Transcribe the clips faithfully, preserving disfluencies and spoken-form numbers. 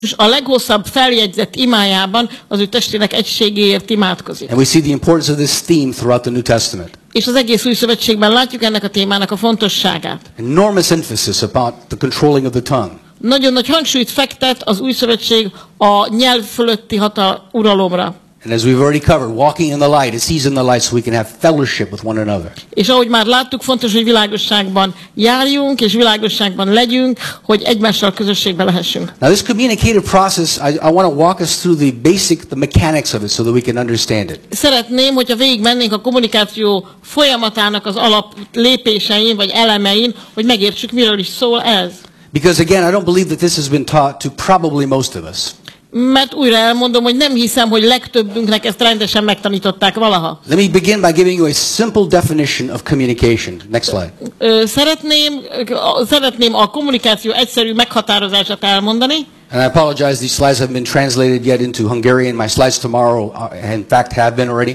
És a leghosszabb feljegyzett imájában az ő testének egységéért imádkozik. And we see the importance of this theme throughout the New Testament. És az egész új szövetségben látjuk ennek a témának a fontosságát. Enormous emphasis about the controlling of the tongue. Nagyon nagy hangsúlyt fektet az új szövetség a nyelv fölötti hatal uralomra. And as we've already covered, walking in the light, it sees in the light so we can have fellowship with one another. És ahogy már láttuk, fontos, hogy világosságban járjunk, és világosságban legyünk, hogy egymással közösségbe lehessünk. Now this communicative process, I, I want to walk us through the basic, the mechanics of it so that we can understand it. Szeretném, hogyha végigmennénk a kommunikáció folyamatának az alap lépésein, vagy elemein, hogy megértsük, miről is szól ez. Because again, I don't believe that this has been taught to probably most of us. Mert újra elmondom, hogy nem hiszem, hogy legtöbbünknek ezt rendesen megtanították valaha. Let me begin by giving you a simple definition of communication. Next slide. Szeretném, szeretném a kommunikáció egyszerű meghatározását elmondani. And I apologize, these slides haven't been translated yet into Hungarian. My slides tomorrow, uh, in fact, have been already.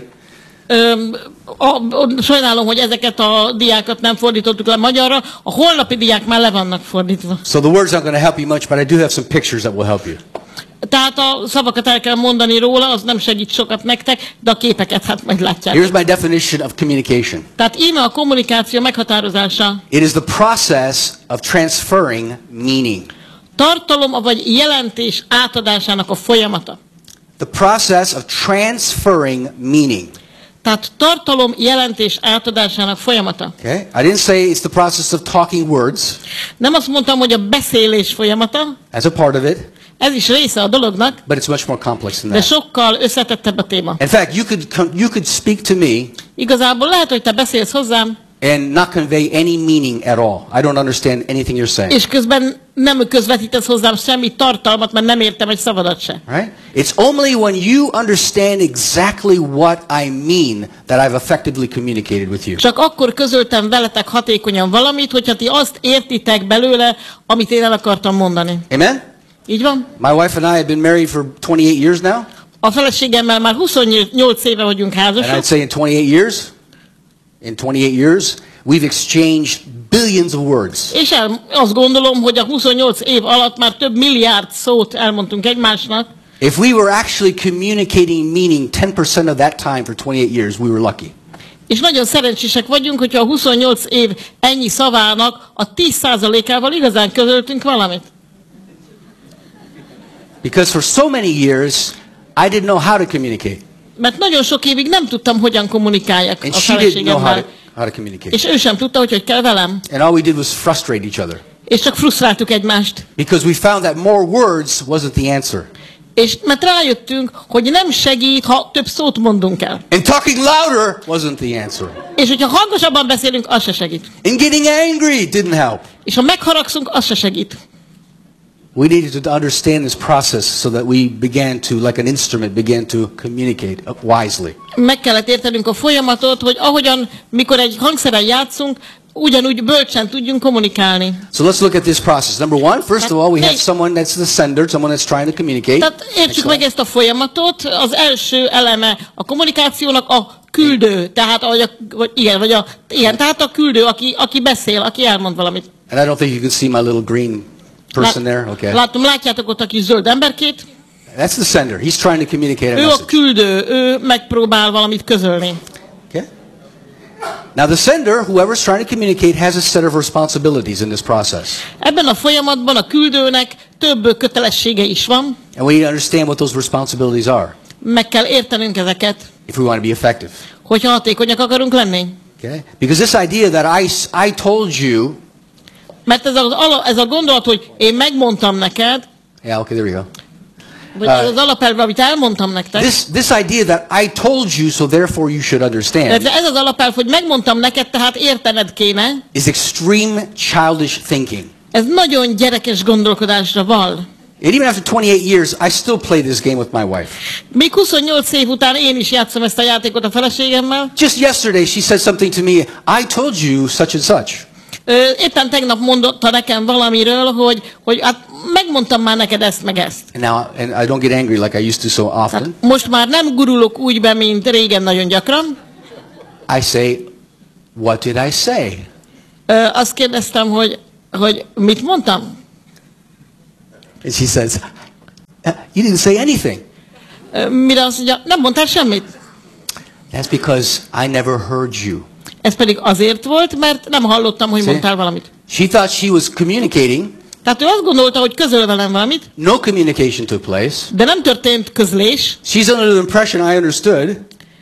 Öm, a, a, sajnálom, hogy ezeket a diákat nem fordítottuk le magyarra. A holnapi diák már le vannak fordítva. So the words aren't going to help you much, but I do have some pictures that will help you. Tehát a szavakat el kell mondani róla, az nem segít sokat nektek, de a képeket hát majd látják. Here's my definition of communication. Tehát íme a kommunikáció meghatározása. It is the process of transferring meaning. Tartalom vagy jelentés átadásának a folyamata. The process of transferring meaning. Tehát tartalom jelentés átadásának folyamata. Okay? I didn't say it's the process of talking words. Nem azt mondtam, hogy a beszélés folyamata. As a part of it. Ez is része a dolognak. But it's much more complex than De that. sokkal összetettebb a téma. In fact, you could you could speak to me. Igazából lehet, hogy te beszélsz hozzám. And not convey any meaning at all. I don't understand anything you're saying. És közben nem közvetítesz hozzám semmi tartalmat, mert nem értem egy szavadat se. Right? It's only when you understand exactly what I mean that I've effectively communicated with you. Csak akkor közöltem veletek hatékonyan valamit, hogyha ti azt értitek belőle, amit én el akartam mondani. Amen? Így van? My wife and I have been married for twenty-eight years now. A feleségemmel már huszonnyolc éve vagyunk házasok. And I'd say in twenty-eight years, in twenty-eight years, we've exchanged billions of words. És el, azt gondolom, hogy a huszonnyolc év alatt már több milliárd szót elmondtunk egymásnak. If we were actually communicating meaning ten percent of that time for twenty-eight years, we were lucky. És nagyon szerencsések vagyunk, hogyha a huszonnyolc év ennyi szavának a tíz százalékával igazán közöltünk valamit. Because for so many years, I didn't know how to communicate. Mert nagyon sok évig nem tudtam, hogyan kommunikáljak And a she didn't know how to, feleségemmel. how to communicate. És ő sem tudta, hogy hogy kell velem. And all we did was frustrate each other. És csak frusztráltuk egymást. Because we found that more words wasn't the answer. És mert rájöttünk, hogy nem segít, ha több szót mondunk el. And talking louder wasn't the answer. És hogyha hangosabban beszélünk, az se segít. And getting angry didn't help. És ha megharagszunk, az se segít. We needed to understand this process so that we began to, like an instrument, began to communicate wisely. Meg kellett értenünk a folyamatot, hogy ahogyan, mikor egy hangszeren játszunk, ugyanúgy bölcsen tudjunk kommunikálni. So let's look at this process. Number one, first of all, we have someone that's the sender, someone that's trying to communicate. Tehát értsük meg ezt a folyamatot. Az első eleme a kommunikációnak a küldő, tehát ahogy a, vagy igen, vagy a, igen, tehát a küldő, aki, aki beszél, aki elmond valamit. And I don't think you can see my little green person there. Okay. Látom, látjátok ott a kis zöld emberkét? That's the sender. He's trying to communicate a Ő a message. küldő, ő megpróbál valamit közölni. Okay. Now the sender, whoever's trying to communicate, has a set of responsibilities in this process. Ebben a folyamatban a küldőnek több kötelessége is van. And we need to understand what those responsibilities are Meg kell értenünk ezeket, if we want to be effective. hogyha hatékonyak akarunk lenni. Okay? Because this idea that I, I told you. Mert ez a, ez a gondolat, hogy én megmondtam neked, Yeah, okay, there we go. vagy uh, az alapelv, amit elmondtam nektek. This, this idea that I told you, so therefore you should understand. De ez az alapelv, hogy megmondtam neked, tehát értened kéne. Is extreme childish thinking. Ez nagyon gyerekes gondolkodásra val. And even after twenty-eight years, I still play this game with my wife. Még huszonnyolc év után én is játszom ezt a játékot a feleségemmel. Just yesterday she said something to me, I told you such and such. Ö, éppen tegnap mondotta nekem valamiről, hogy, hogy hát megmondtam már neked ezt meg ezt. And now, and I don't get angry like I used to so often. Hát most már nem gurulok úgy be, mint régen nagyon gyakran. I say, what did I say? Ö, azt kérdeztem, hogy, hogy mit mondtam? And she says, You didn't say anything. Ö, Mire azt mondja, nem mondtál semmit. That's because I never heard you. Ez pedig azért volt, mert nem hallottam, hogy See? mondtál valamit. She thought she was communicating. Tehát ő azt gondolta, hogy közöl velem valamit, No communication took place. de nem történt közlés, She's under the impression I understood.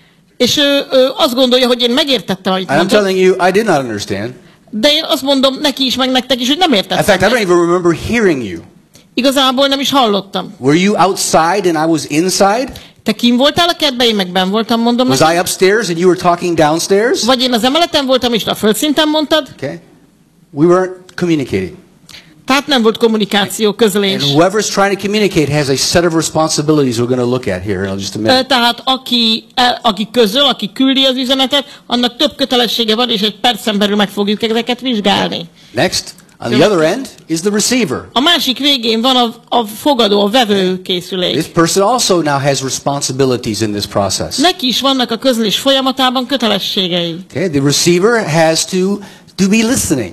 és ő, ő azt gondolja, hogy én megértettem, amit And I'm mondott, telling you, I did not understand. de én azt mondom neki is, meg nektek is, hogy nem In fact, I értettem. don't even remember hearing you. Igazából nem is hallottam. Were you outside and I was inside? Te kim voltál a kertben, én meg benn voltam, mondom Was neki. I upstairs and you were talking downstairs? Vagy én az emeleten voltam, és te a földszinten mondtad. Okay. We weren't communicating. Tehát nem volt kommunikáció, közlés. And whoever's trying to communicate has a set of responsibilities we're going to look at here in just a Ö, minute. Tehát aki, el- aki közöl, aki küldi az üzenetet, annak több kötelessége van, és egy percen belül meg fogjuk ezeket vizsgálni. Next, on the other end is the receiver. A másik végén van a, a fogadó, a vevő készülék. This person also now has responsibilities in this process. Neki is vannak a közlés folyamatában kötelességei. Okay, the receiver has to to be listening,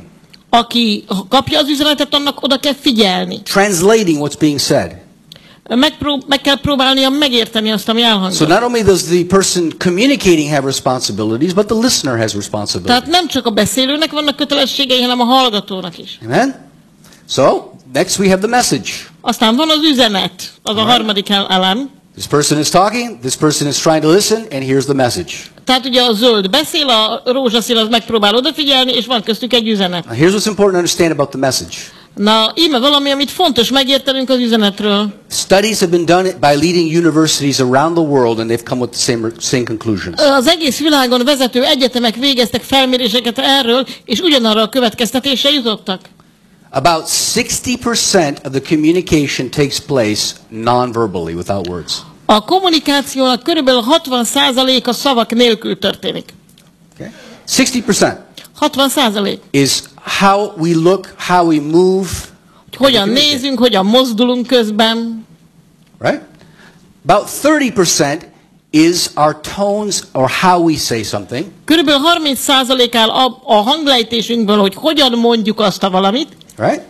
Aki kapja az üzenetet, annak oda kell figyelni. translating what's being said. Megprób- meg kell próbálnia megérteni azt, ami So elhangzott. not only does the person communicating have responsibilities, but the listener has responsibilities. Tehát nem csak a beszélőnek vannak kötelességei, hanem a hallgatónak is. Amen? So, next we have the message. Aztán van az üzenet, az a harmadik el- elem. This person is talking, this person is trying to listen, and here's the message. Tehát ugye a zöld beszél, a rózsaszín az megpróbál odafigyelni, és van köztük egy üzenet. Now here's what's important to understand about the message. Na, íme valami, amit fontos megértenünk az üzenetről. Studies have been done by leading universities around the world, and they've come with the same, same conclusions. Az egész világon vezető egyetemek végeztek felméréseket erről, és ugyanarra a következtetésre jutottak. About sixty percent of the communication takes place non-verbally, without words. A kommunikációnak körülbelül hatvan százaléka szavak nélkül történik. Okay? sixty percent hatvan százalék. is how we look, how we move, Hogy hogyan nézünk, hogyan mozdulunk közben. right? About thirty percent is our tones or how we say something. Körülbelül harminc százalék áll a, a hanglejtésünkből, hogy hogyan mondjuk azt a valamit, Right?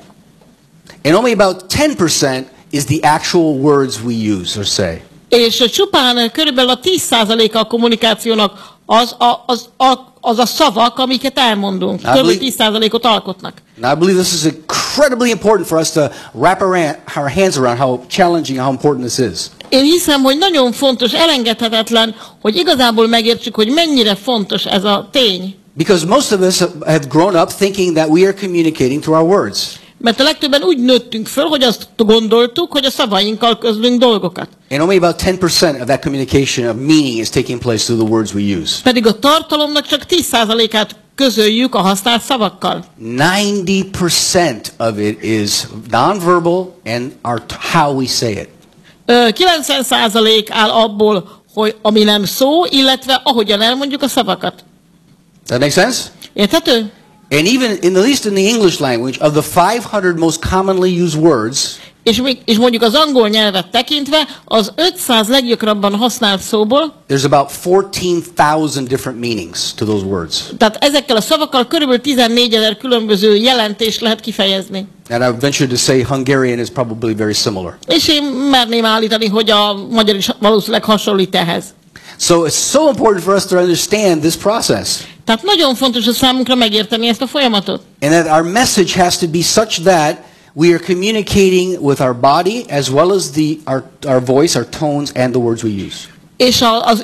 And only about ten percent is the actual words we use or say. és csupán körülbelül a tíz százaléka a kommunikációnak az a, az, a, az a szavak, amiket elmondunk. Körülbelül tíz százalékot alkotnak. And I believe this is incredibly important for us to wrap around, our hands around how challenging, how important this is. Én hiszem, hogy nagyon fontos, elengedhetetlen, hogy igazából megértsük, hogy mennyire fontos ez a tény. Because most of us have grown up thinking that we are communicating through our words. Mert a legtöbben úgy nőttünk föl, hogy azt gondoltuk, hogy a szavainkkal közlünk dolgokat. And only about ten percent of that communication of meaning is taking place through the words we use. Pedig a tartalomnak csak tíz százalékát közöljük a használt szavakkal. ninety percent of it is nonverbal and our, how we say it. Ö, kilencven százalék áll abból, hogy ami nem szó, illetve ahogyan elmondjuk a szavakat. Does that make sense? Érthető? And even in the least in the English language, of the five hundred most commonly used words, És, még- és mondjuk az angol nyelvet tekintve, az ötszáz leggyakrabban használt szóból, there's about fourteen thousand different meanings to those words. tehát ezekkel a szavakkal körülbelül tizennégyezer különböző jelentést lehet kifejezni. And I venture to say Hungarian is probably very similar. És én merném állítani, hogy a magyar is valószínűleg hasonlít ehhez. So it's so important for us to understand this process. Tehát nagyon fontos a számunkra megérteni ezt a folyamatot. And that our message has to be such that we are communicating with our body as well as the, our, our voice, our tones, and the words we use. És a, az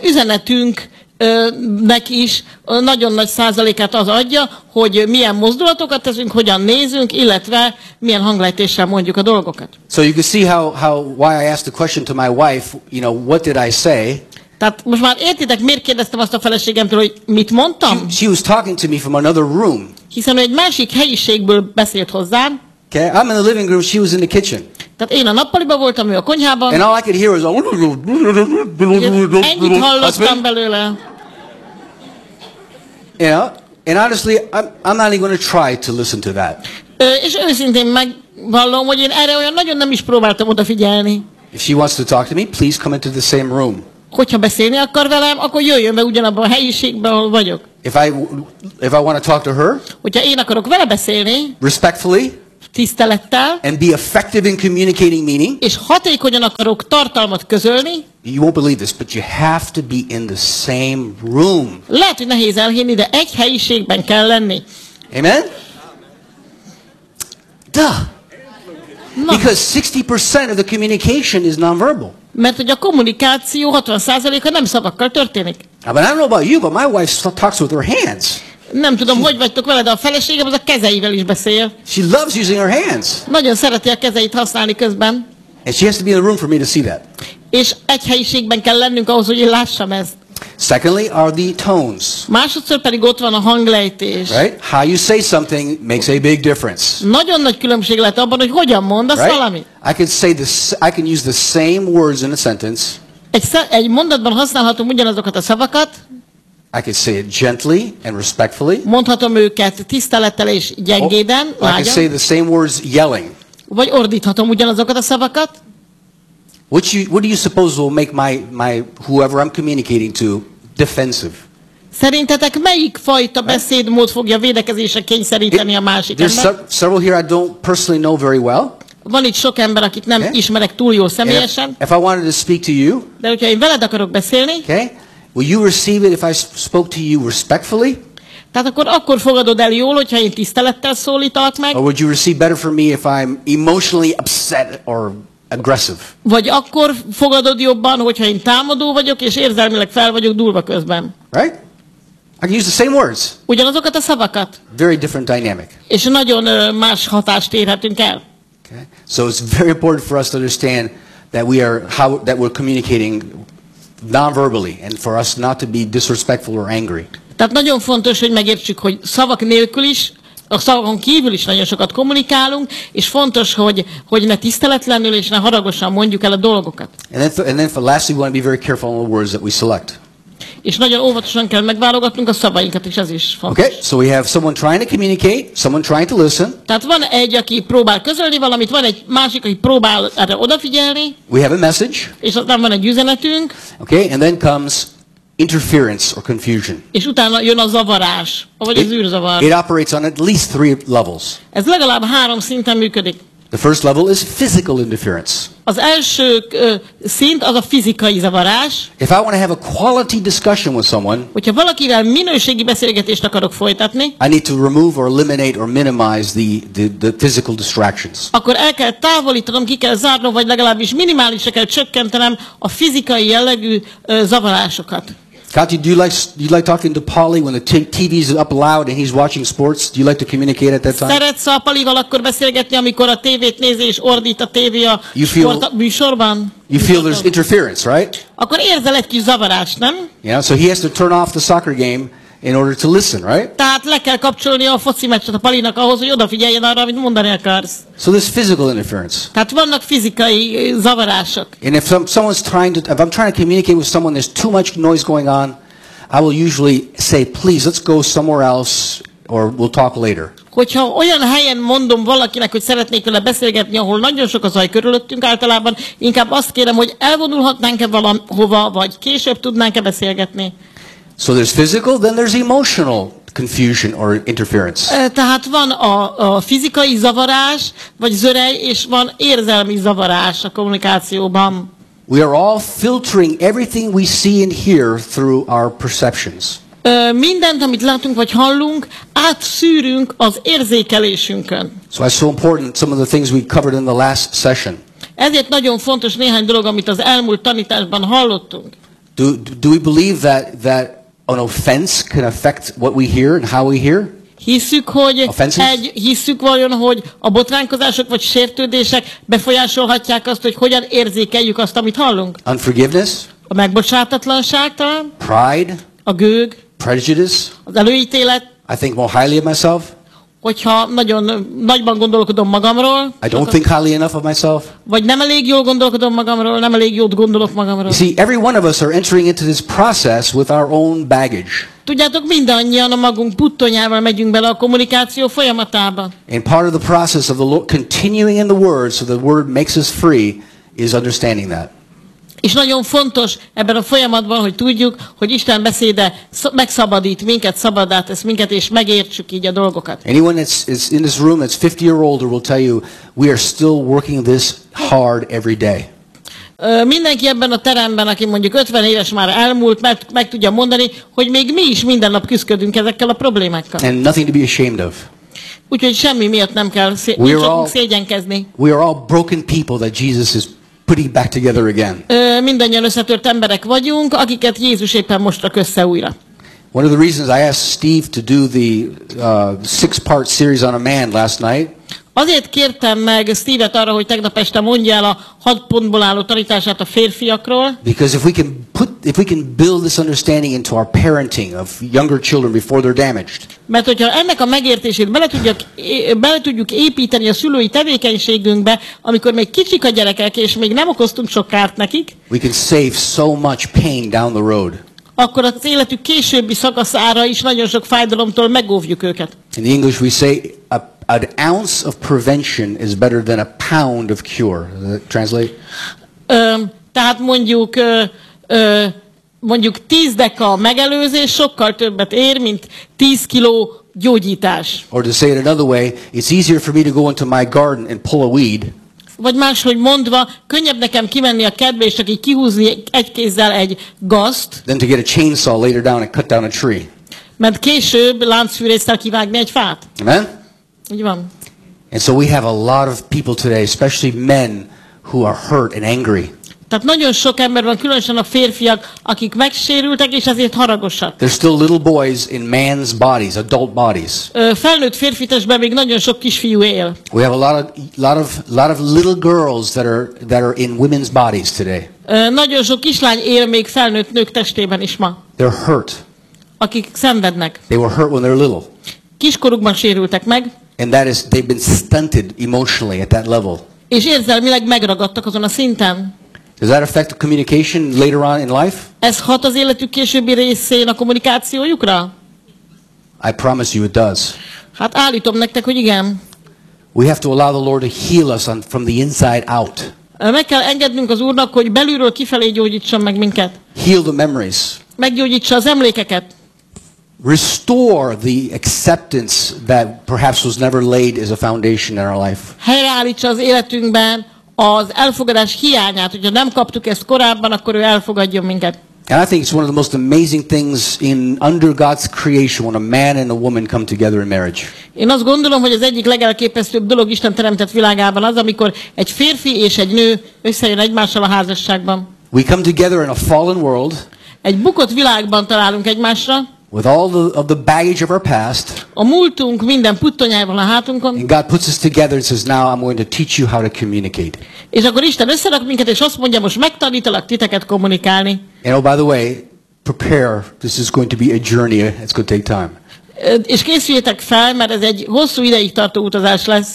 üzenetünknek is ö, nagyon nagy százalékát az adja, hogy milyen mozdulatokat teszünk, hogyan nézünk, illetve milyen hanglejtéssel mondjuk a dolgokat. So you can see how, how why I asked the question to my wife, you know, what did I say? Tehát most már értitek, miért kérdeztem azt a feleségemtől, hogy mit mondtam? She, she was talking to me from another room. Hiszen ő egy másik helyiségből beszélt hozzám. Okay, I'm in the living room, she was in the kitchen. Tehát én a nappaliban voltam, ő a konyhában. And all I could hear was Ennyit hallottam belőle. You know, and honestly, I'm, I'm not even going to try to listen to that. Ö, és őszintén megvallom, hogy én erre olyan nagyon nem is próbáltam odafigyelni. If she wants to talk to me, please come into the same room. Hogyha beszélni akar velem, akkor jöjjön be ugyanabban a helyiségben, ahol vagyok. If I, if I want to talk to her, Hogyha én akarok vele beszélni, respectfully, tisztelettel, and be effective in communicating meaning, és hatékonyan akarok tartalmat közölni, you won't believe this, but you have to be in the same room. lehet, hogy nehéz elhinni, de egy helyiségben kell lenni. Amen? Duh. Na, Because sixty percent of the communication is nonverbal. mert hogy a kommunikáció hatvan százaléka nem szavakkal történik. Now, but I don't know about you, but my wife talks with her hands. Nem tudom, hogy vagytok vele, de a feleségem az a kezeivel is beszél. She loves using her hands. Nagyon szereti a kezeit használni közben. And she has to be in the room for me to see that. És egy helyiségben kell lennünk ahhoz, hogy én lássam ezt. Secondly are the tones. Másodszor pedig ott van a hanglejtés. Right? How you say something makes a big difference. Nagyon nagy különbség lehet abban, hogy hogyan mondasz Right? valamit. I can say this. I can use the same words in a sentence. Egy, sze- egy mondatban használhatom ugyanazokat a szavakat, I can say it gently and respectfully. mondhatom őket tisztelettel és gyengéden, I can say lágyan, the same words yelling. vagy ordíthatom ugyanazokat a szavakat. What you what do you suppose will make my my whoever I'm communicating to defensive? Szerintetek melyik fajta beszédmód fogja védekezésre kényszeríteni a másik There's ember? se- several here I don't personally know very well. Van itt sok ember, akit nem Okay. ismerek túl jól And if, személyesen, if I wanted to speak to you, de hogyha én veled akarok beszélni, okay, will you receive it if I s- spoke to you respectfully, tehát akkor akkor fogadod el jól, hogyha én tisztelettel szólítalak meg, or would you receive better from me if I'm emotionally upset or aggressive? vagy akkor fogadod jobban, hogyha én támadó vagyok, és érzelmileg fel vagyok dúlva közben. Right? I can use the same words. Ugyanazokat a szavakat, Very different dynamic. és nagyon ö, más hatást érhetünk el. Okay? So it's very important for us to understand that we are how that we're communicating non-verbally, and for us not to be disrespectful or angry. Tehát nagyon fontos, hogy megértsük, hogy szavak nélkül is, a szavakon kívül is nagyon sokat kommunikálunk, és fontos, hogy, hogy ne tiszteletlenül és ne haragosan mondjuk el a dolgokat. And then, th- and then for lastly, we want to be very careful on the words that we select. És nagyon óvatosan kell megválogatnunk a szavainkat, és ez is fontos. Okay? So we have someone trying to communicate, someone trying to listen. Tehát van egy, aki próbál közölni valamit, van egy másik, aki próbál erre odafigyelni, We have a message. és aztán van egy üzenetünk, Okay? And then comes interference or confusion. és utána jön a zavarás, vagy az It, űrzavar. it operates on at least three levels. Ez legalább három szinten működik. The first level is physical interference. Az első ö, szint az a fizikai zavarás. If I want to have a quality discussion with someone, Hogyha valakivel minőségi beszélgetést akarok folytatni, I need to remove or eliminate or minimize the, the, the physical distractions. akkor el kell távolítanom, ki kell zárnom, vagy legalábbis minimálisra kell csökkentenem a fizikai jellegű ö, zavarásokat. Kati, do you like do you like talking to Polly when the t- T V's up loud and he's watching sports? Do you like to communicate at that time? Szeretsz a Palival akkor beszélgetni, amikor a tévét nézi és ordít a tévé a You feel- sport műsorban? You feel there's interference, right? Akkor érzel egy kis zavarást, nem? Yeah. So he has to turn off the soccer game in order to listen, right? Tehát le kell kapcsolni a foci meccset a Palinak ahhoz, hogy odafigyeljen arra, amit mondani akarsz. So there's physical interference. Tehát vannak fizikai ö, zavarások. And if some, someone's trying to, if I'm trying to communicate with someone, there's too much noise going on, I will usually say, please, let's go somewhere else, or we'll talk later. Hogyha olyan helyen mondom valakinek, hogy szeretnék vele beszélgetni, ahol nagyon sok a zaj körülöttünk általában, inkább azt kérem, hogy elvonulhatnánk-e valahova, vagy később tudnánk-e beszélgetni. So there's physical, then there's emotional confusion or interference. Ö, Tehát van a, a fizikai zavarás, vagy zörej, és van érzelmi zavarás a kommunikációban. We are all filtering everything we see and hear through our perceptions. Ö, Mindent, amit látunk vagy hallunk, átszűrünk az érzékelésünkön. So that's so important, some of the things we covered in the last session. Ezért nagyon fontos néhány dolog, amit az elmúlt tanításban hallottunk. Do, do we believe that, that an offense can affect what we hear and how we hear? Hisszük, hogy Offenses? egy, hisszük vajon, hogy a botránkozások vagy sértődések befolyásolhatják azt, hogy hogyan érzékeljük azt, amit hallunk? Unforgiveness, A megbocsátatlanság talán, pride, a gőg, prejudice. az előítélet, I think more highly of myself. hogyha nagyon nagyban gondolkodom magamról, I don't think highly enough of myself. vagy nem elég jól gondolkodom magamról, nem elég jót gondolok magamról. You see, every one of us are entering into this process with our own baggage. Tudjátok, mindannyian a magunk puttonyával megyünk bele a kommunikáció folyamatába. And part of the process of the Lord continuing in the Word so the Word makes us free is understanding that. És nagyon fontos ebben a folyamatban, hogy tudjuk, hogy Isten beszéde megszabadít minket, szabaddá tesz minket, és megértsük így a dolgokat. Anyone that's is in this room that's fifty or older will tell you we are still working this hard every day. Mindenki ebben a teremben, aki mondjuk ötven éves már elmúlt, meg, meg tudja mondani, hogy még mi is minden nap küzdködünk ezekkel a problémákkal. And nothing to be ashamed of. Úgyhogy semmi miatt nem kell szé- We are all, all- szégyenkezni. We are all broken people that Jesus is putting back together again. Ö, mindannyian összetört emberek vagyunk, akiket Jézus éppen most rak össze újra. One of the reasons I asked Steve to do the uh, six-part series on a man last night Azért kértem meg Steve-et arra, hogy tegnap este mondja el a hat pontból álló tanítását a férfiakról, because if we can put if we can build this understanding into our parenting of younger children before they're damaged, mert hogyha ennek a megértését bele, tudjak, bele tudjuk építeni a szülői tevékenységünkbe, amikor még kicsik a gyerekek, és még nem okoztunk sok kárt nekik, we can save so much pain down the road. akkor az életük későbbi szakaszára is nagyon sok fájdalomtól megóvjuk őket. In the English we say a, an ounce of prevention is better than a pound of cure. Does that translate? Ö, tehát mondjuk, ö, ö, mondjuk tíz deka megelőzés sokkal többet ér, mint tíz kiló gyógyítás. Or to say it another way, it's easier for me to go into my garden and pull a weed Vagy máshogy mondva, könnyebb nekem kimenni a kertbe, és csak így kihúzni egy kézzel egy gazt, than to get a chainsaw later down and cut down a tree. mert később láncfűrésztel kivágni egy fát. Amen? Így van. And so we have a lot of people today, especially men, who are hurt and angry. Tehát nagyon sok ember van, különösen a férfiak, akik megsérültek, és ezért haragosak. There's still little boys in man's bodies, adult bodies. Ö, felnőtt férfi testben még nagyon sok kisfiú él. We have a lot of lot of lot of little girls that are that are in women's bodies today. Ö, nagyon sok kislány él még felnőtt nők testében is ma, They're hurt. akik szenvednek. They were hurt when they were little. Kiskorukban sérültek meg, And that is they've been stunted emotionally at that level. és érzelmileg megragadtak azon a szinten. Does that affect the communication later on in life? Ez hat az életük későbbi részén a kommunikációjukra? I promise you it does. Hát állítom nektek, hogy igen. We have to allow the Lord to heal us on, from the inside out. Meg kell engednünk az Úrnak, hogy belülről kifelé gyógyítson meg minket. Heal the memories. Meggyógyítsa az emlékeket. Restore the acceptance that perhaps was never laid as a foundation in our life. Helyreállítsa az életünkben az elfogadás hiányát. Hogyha nem kaptuk ezt korábban, akkor ő elfogadjon minket. And I think it's one of the most amazing things in under God's creation when a man and a woman come together in marriage. Én azt gondolom, hogy az egyik legelképesztőbb dolog Isten teremtett világában az, amikor egy férfi és egy nő összejön egymással a házasságban. We come together in a fallen world Egy bukott világban találunk egymásra, with all the, of the baggage of our past, a múltunk minden puttonyával a hátunkon, and God puts us together and says, now I'm going to teach you how to communicate. és akkor Isten összerak minket, és azt mondja, most megtanítalak titeket kommunikálni. And oh, by the way, prepare. This is going to be a journey. It's going to take time. Ö, És készüljétek fel, mert ez egy hosszú ideig tartó utazás lesz.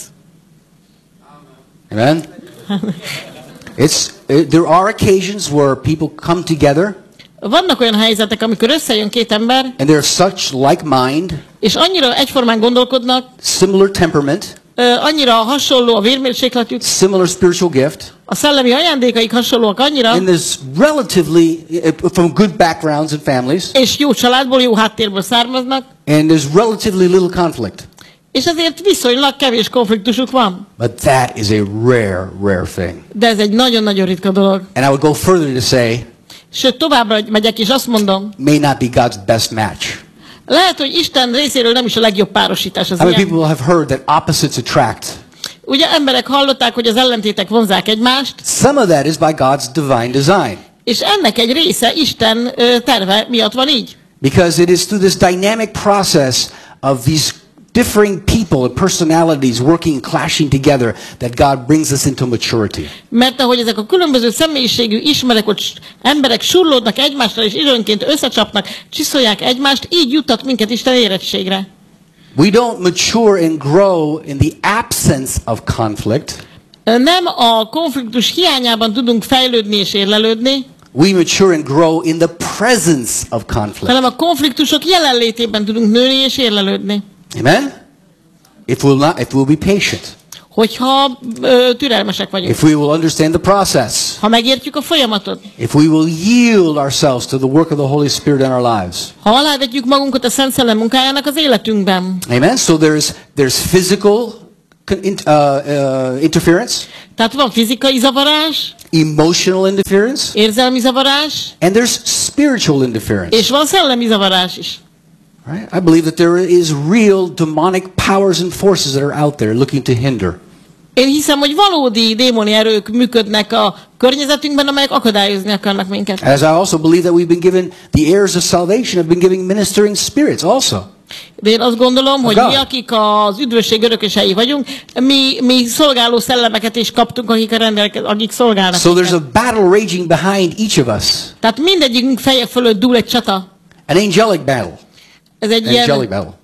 Amen? It's, it, there are occasions where people come together Vannak olyan helyzetek, amikor összejön két ember, and they're such like mind, és annyira egyformán gondolkodnak, similar temperament, ö, annyira hasonló a vérmérsékletük, similar spiritual gift, a szellemi ajándékaik hasonlóak annyira, and there's relatively, from good backgrounds and families, és jó családból, jó háttérből származnak, and there's relatively little conflict. és ezért viszonylag kevés konfliktusuk van. But that is a rare, rare thing. De ez egy nagyon-nagyon ritka dolog. And I would go further to say, Sőt, továbbra megyek, és azt mondom, may not be God's best match. lehet, hogy Isten részéről nem is a legjobb párosítás az How many ilyen. people have heard that opposites attract? Ugye emberek hallották, hogy az ellentétek vonzák egymást, Some of that is by God's divine design. és ennek egy része Isten ö, terve miatt van így. Because it is through this dynamic process of these differing people and personalities working, clashing together that God brings us into maturity. Mert ahogy ezek a különböző személyiségű ismerek, hogy emberek surlódnak egymással, és időnként összecsapnak, csiszolják egymást, így juttat minket Isten érettségre. We don't mature and grow in the absence of conflict. Nem a konfliktus hiányában tudunk fejlődni és érlelődni, We mature and grow in the presence of conflict. hanem a konfliktusok jelenlétében tudunk nőni és érlelődni. Amen? If we'll not, if we'll be patient. hogyha ö, türelmesek vagyunk. If we will understand the process. Ha megértjük a folyamatot. If we will yield ourselves to the work of the Holy Spirit in our lives. Ha alávetjük magunkat a Szent Szellem munkájának az életünkben. Amen. So there's there's physical uh, uh, interference. Tehát van fizikai zavarás, Emotional interference. érzelmi zavarás, And there's spiritual interference. és van szellemi zavarás is. Right? I believe that there is real demonic powers and forces that are out there looking to hinder. Én hiszem, hogy valódi démoni erők működnek a környezetünkben, amelyek akadályozni akarnak minket. As I also believe that we've been given, the heirs of salvation have been giving ministering spirits also. De én azt gondolom, hogy God. mi, akik az üdvösség örökösei vagyunk, mi, mi szolgáló szellemeket is kaptunk, akik, a rendelke, akik szolgálnak. So minket. there's a battle raging behind each of us. Tehát mindegyikünk feje fölött dúl egy csata. An angelic battle. Ez egy Angelic ilyen, battle.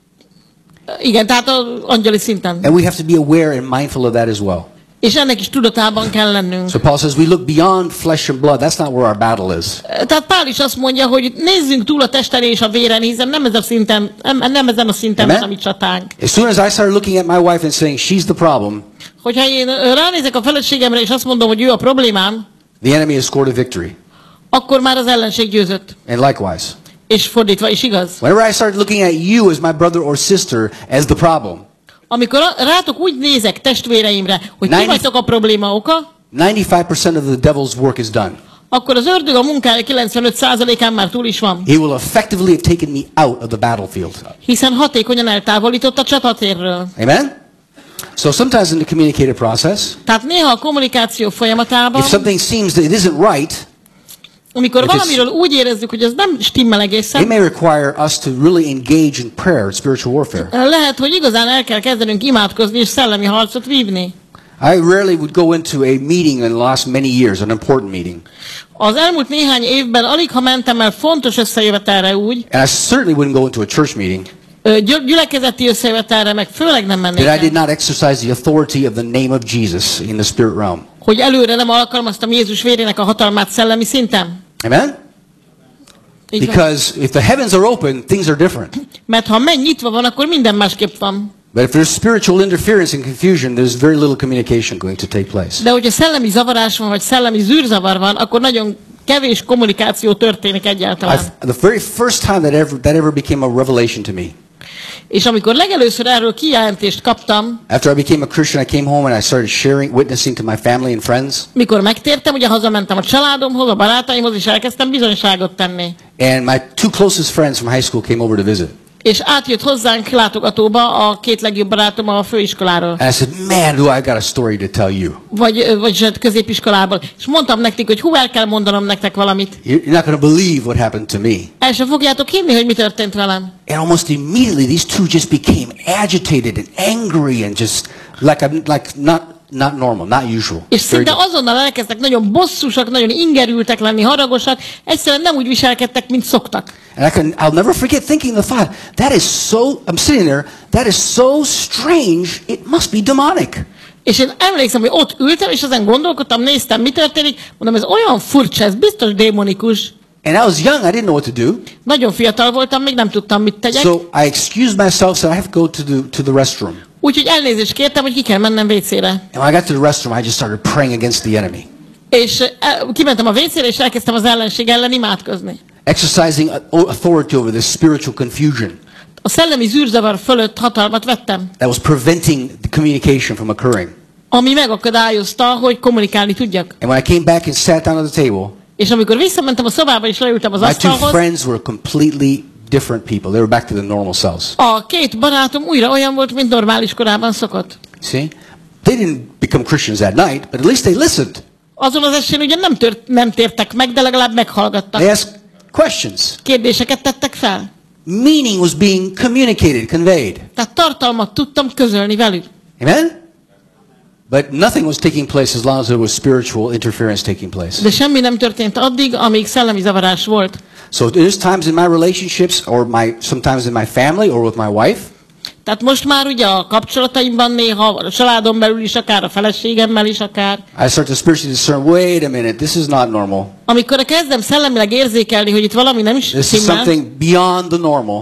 igen, tehát az angyali szinten. And we have to be aware and mindful of that as well. És ennek is tudatában kell lennünk. So Paul says we look beyond flesh and blood. That's not where our battle is. Tehát Pál is azt mondja, hogy nézzünk túl a testen és a véren, hiszen nem, ez a szinten, nem, nem ezen a szinten Amen? van a mi csatánk. As soon as I started looking at my wife and saying she's the problem, Hogyha én ránézek a feleségemre és azt mondom, hogy ő a problémám, the enemy has scored a victory. akkor már az ellenség győzött. And likewise. És fordítva is igaz. Whenever I started looking at you as my brother or sister as the problem, Amikor rátok úgy nézek testvéreimre, hogy ti Ninety- vagytok a probléma oka, ninety-five percent of the devil's work is done. akkor az ördög a munkája kilencvenöt százalékán már túl is van. He will effectively have taken me out of the battlefield. Hiszen hatékonyan eltávolított a csatatérről. Amen? So sometimes in the communicative process, Tehát néha a kommunikáció folyamatában, if something seems that it isn't right, amikor if it's- valamiről úgy érezzük, hogy ez nem stimmel it egészen, may require us to really engage in prayer and spiritual warfare. lehet, hogy igazán el kell kezdenünk imádkozni és szellemi harcot vívni. I rarely would go into a meeting in the last many years, an important meeting. Az elmúlt néhány évben alig ha mentem el fontos összejövetelre úgy, And I certainly wouldn't go into a church meeting ö, gyü- gyülekezeti összejövetelre meg főleg nem mennék that I did el, not exercise the authority of the name of Jesus in the spirit realm. hogy előre nem alkalmaztam Jézus vérének a hatalmát szellemi szinten. Amen? Így van. Because if the heavens are open, things are different. Mert ha a menny nyitva van, akkor minden másképp van. But if there's spiritual interference and confusion, there's very little communication going to take place. De hogyha szellemi zavarás van, vagy szellemi zűrzavar van, akkor nagyon kevés kommunikáció történik egyáltalán. I've, the very first time that ever that ever became a revelation to me, És amikor legelőször erről kijelentést kaptam, after I became a Christian, I came home and I started sharing, witnessing to my family and friends. mikor megtértem, ugye hazamentem a családomhoz, a barátaimhoz, és elkezdtem bizonyságot tenni. And my two closest friends from high school came over to visit. És átjött hozzánk látogatóba a két legjobb barátom a főiskoláról, And I said, man, do I got a story to tell you. vagy, vagy középiskolából. És mondtam nekik, hogy hú, el kell mondanom nektek valamit. You're not going to believe what happened to me. El sem fogjátok hinni, hogy mi történt velem. And almost immediately, these two just became agitated and angry and just like I'm like not not normal, not usual. És Very szinte azonnal elkezdtek nagyon bosszusak, nagyon ingerültek lenni, haragosak, egyszerűen nem úgy viselkedtek, mint szoktak. And I can, I'll never forget thinking the thought, that is so, I'm sitting there, that is so strange, it must be demonic. És én emlékszem, hogy ott ültem, és ezen gondolkodtam, néztem, mi történik, mondom, ez olyan furcsa, ez biztos démonikus. And I was young, I didn't know what to do. Nagyon fiatal voltam, még nem tudtam, mit tegyek. So I excused myself, said I have to go to the, to the restroom. Úgyhogy elnézést kértem, hogy ki kell mennem vécére. And when I got to the restroom, I just started praying against the enemy. És eh, kimentem a vécére, és elkezdtem az ellenség ellen imádkozni. Exercising authority over this spiritual confusion A szellemi zűrzavar fölött hatalmat vettem, that was preventing the communication from occurring. ami megakadályozta, hogy kommunikálni tudjak. And when I came back and sat down at the table, És amikor visszamentem a szobába, és leültem az my two asztalhoz, friends were completely different people. They were back to the normal selves. a két barátom újra olyan volt, mint normális korában szokott. See? They didn't become Christians that night, but at least they listened. Azon az esélyen ugye nem, tört, nem tértek meg, de legalább meghallgattak. They asked questions. Kérdéseket tettek fel. Meaning was being communicated, conveyed. Tehát tartalmat tudtam közölni velük. Amen? But nothing was taking place as long as there was spiritual interference taking place. De semmi nem történt addig, amíg szellemi zavarás volt. So there's times in my relationships, or my sometimes in my family, or with my wife, Tehát most már ugye a kapcsolataimban néha, a családon belül is, akár a feleségemmel is, akár. I start to spiritually discern, wait a minute, this is not normal. Amikor kezdem szellemileg érzékelni, hogy itt valami nem is This is stimmel, something beyond the normal.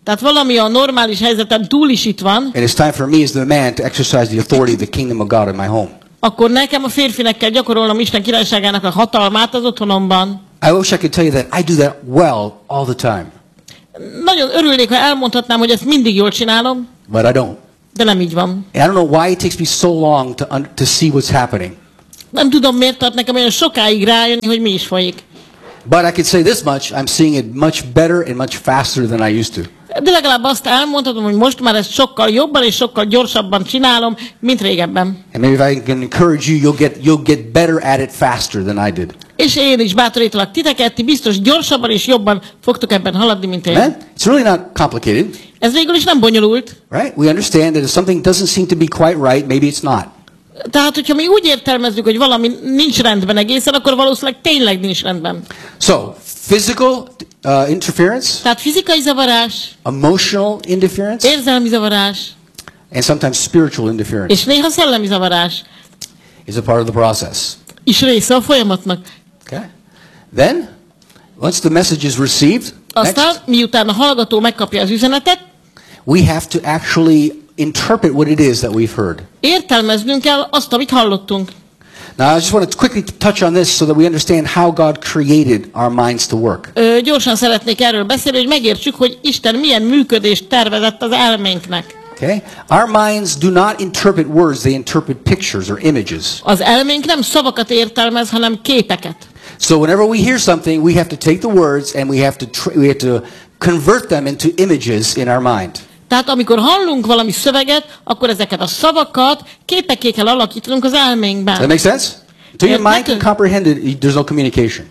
Tehát valami a normális helyzeten túl is itt van, and it's time for me as the man to exercise the authority of the kingdom of God in my home. akkor nekem a férfinek kell gyakorolnom Isten királyságának a hatalmát az otthonomban. I wish I could tell you that I do that well all the time, Nagyon örülnék, ha elmondhatnám, hogy ezt mindig jól csinálom, but I don't. de nem így van. And I don't know why it takes me so long to un- to see what's happening. Nem tudom, miért tart nekem olyan sokáig rájönni, hogy mi is folyik. But I could say this much, I'm seeing it much better and much faster than I used to. De legalább azt elmondhatom, hogy most már ezt sokkal jobban és sokkal gyorsabban csinálom, mint régebben. And maybe if I can encourage you, you'll get you'll get better at it faster than I did. És én is bátorítalak titeket, ti biztos gyorsabban és jobban fogtok ebben haladni, mint én. Amen? It's really not complicated, Ez végül is nem bonyolult. right? We understand that if something doesn't seem to be quite right, maybe it's not. Tehát, hogyha mi úgy értelmezzük, hogy valami nincs rendben egészen, akkor valószínűleg tényleg nincs rendben. So, physical uh, interference, Tehát fizikai zavarás, emotional interference, érzelmi zavarás, and sometimes spiritual interference és néha szellemi zavarás is a part of the process. is része a folyamatnak. Okay? Then, once the message is received, Aztán, next, miután a hallgató megkapja az üzenetet, we have to actually interpret what it is that we've heard. értelmeznünk kell azt, amit hallottunk. Now, I just want to quickly touch on this so that we understand how God created our minds to work. Ö, gyorsan szeretnék erről beszélni, hogy megértsük, hogy Isten milyen működést tervezett az elménknek. Okay? Our minds do not interpret words, they interpret pictures or images. Az elménk nem szavakat értelmez, hanem képeket. So whenever we hear something, we have to take the words and we have to tr- we have to convert them into images in our mind. Tehát amikor hallunk valami szöveget, akkor ezeket a szavakat képeké kell alakítanunk az Does that elménkben. make sense? Until your mind can Érthető? comprehend it, there's no communication.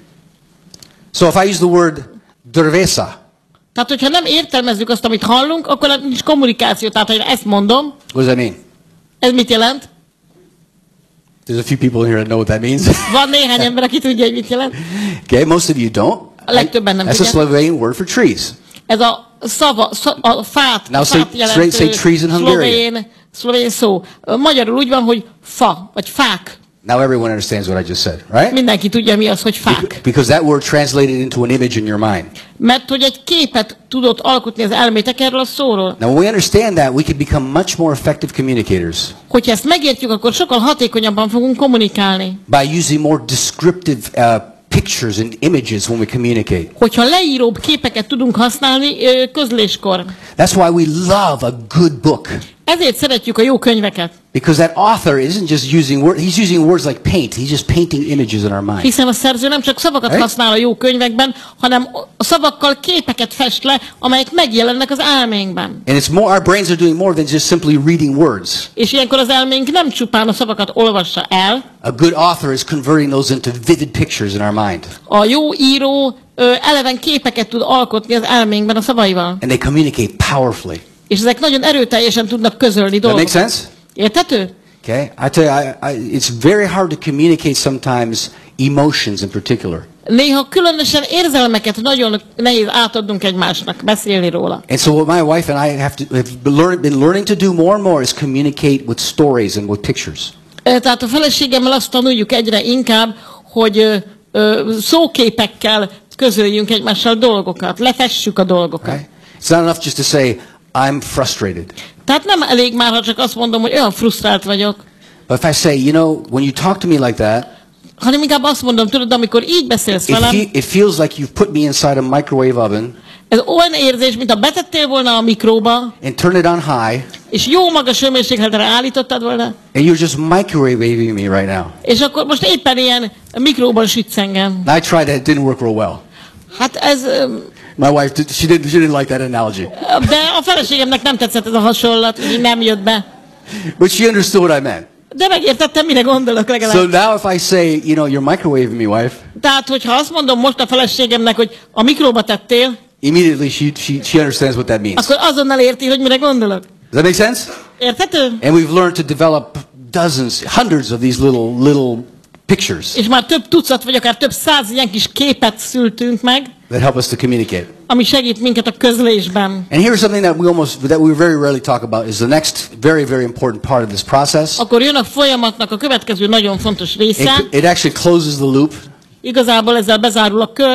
So if I use the word cerveza, Tehát, hogyha nem értelmezzük azt, amit hallunk, akkor nincs kommunikáció. Tehát, ha ezt mondom, what does that mean? ez mit jelent? There's a few people here that know what that means. Van néhány ember, aki tudja, hogy mit jelent. Okay, most of you don't. A legtöbben nem That's a tudják. Slovenian word for trees. Ez a szava, szava a fát, Now say- fát jelentő say- say trees in Hungarian. szlovén, szlovén szó. Magyarul úgy van, hogy fa, vagy fák. Now everyone understands what I just said, right? Mindenki tudja, mi az, hogy fák. Because that word translated into an image in your mind. Mert hogy egy képet tudott alkotni az elmétek erről a szóról. Now, when we understand that, we can become much more effective communicators Hogyha ezt megértjük, akkor sokkal hatékonyabban fogunk kommunikálni. by using more descriptive uh, pictures and images when we communicate. Hogyha leíróbb képeket tudunk használni ö, közléskor. That's why we love a good book. Ezért szeretjük a jó könyveket. Because that author isn't just using words, he's using words like paint. He's just painting images in our mind. Hiszen a szerző nem csak szavakat Right? használ a jó könyvekben, hanem a szavakkal képeket fest le, amelyek megjelennek az elménkben. And it's more, our brains are doing more than just simply reading words. És ilyenkor az elménk nem csupán a szavakat olvassa el, A good author is converting those into vivid pictures in our mind. a jó író ö, eleven képeket tud alkotni az elménkben a szavaival. And they communicate powerfully. És ezek nagyon erőteljesen tudnak közölni That makes dolgokat. sense? Érthető? Okay? I tell you, I, I, it's very hard to communicate sometimes emotions in particular. Néha különösen érzelmeket nagyon nehéz átadnunk egymásnak, beszélni róla. And so what my wife and I have to have been, learn, been learning to do more and more is communicate with stories and with pictures. Ö, Tehát a feleségemmel azt tanuljuk egyre inkább, hogy ö, ö, szóképekkel közöljünk egymással dolgokat, lefessük a dolgokat. Okay? It's not enough just to say, I'm frustrated. Tehát nem elég már, ha csak azt mondom, hogy olyan frusztrált vagyok, But if I say, you know, when you talk to me like that, hanem inkább azt mondom, tudod, amikor így beszélsz it, velem, fe- it feels like you've put me inside a microwave oven ez olyan érzés, mint ha betettél volna a mikróba, and turn it on high, és jó magas hőmérsékletre állítottad volna, and you're just microwaving me right now. és akkor most éppen ilyen mikróban sütsz engem. And I tried that, it didn't work real well. Hát ez, öm, My wife, did, she, didn't, she didn't like that analogy. de a feleségemnek nem tetszett ez a hasonlat, így nem jött be. But she understood what I meant. De megértettem, mire gondolok legalább. So now if I say, you know, you're microwaving me, wife, Tehát, hogyha azt mondom most a feleségemnek, hogy a mikróba tettél, immediately she, she, she understands what that means. akkor azonnal érti, hogy mire gondolok. Does that make sense? Érthető? And we've learned to develop dozens, hundreds of these little, little pictures És már több tucat, vagy akár több száz ilyen kis képet szültünk meg, that help us to communicate. ami segít minket a közlésben. And here's something that we almost, that we very rarely talk about is the next very, very important part of this process. Akkor jön a folyamatnak a következő nagyon fontos része. It, it actually closes the loop. Igazából ezzel bezárul a kör.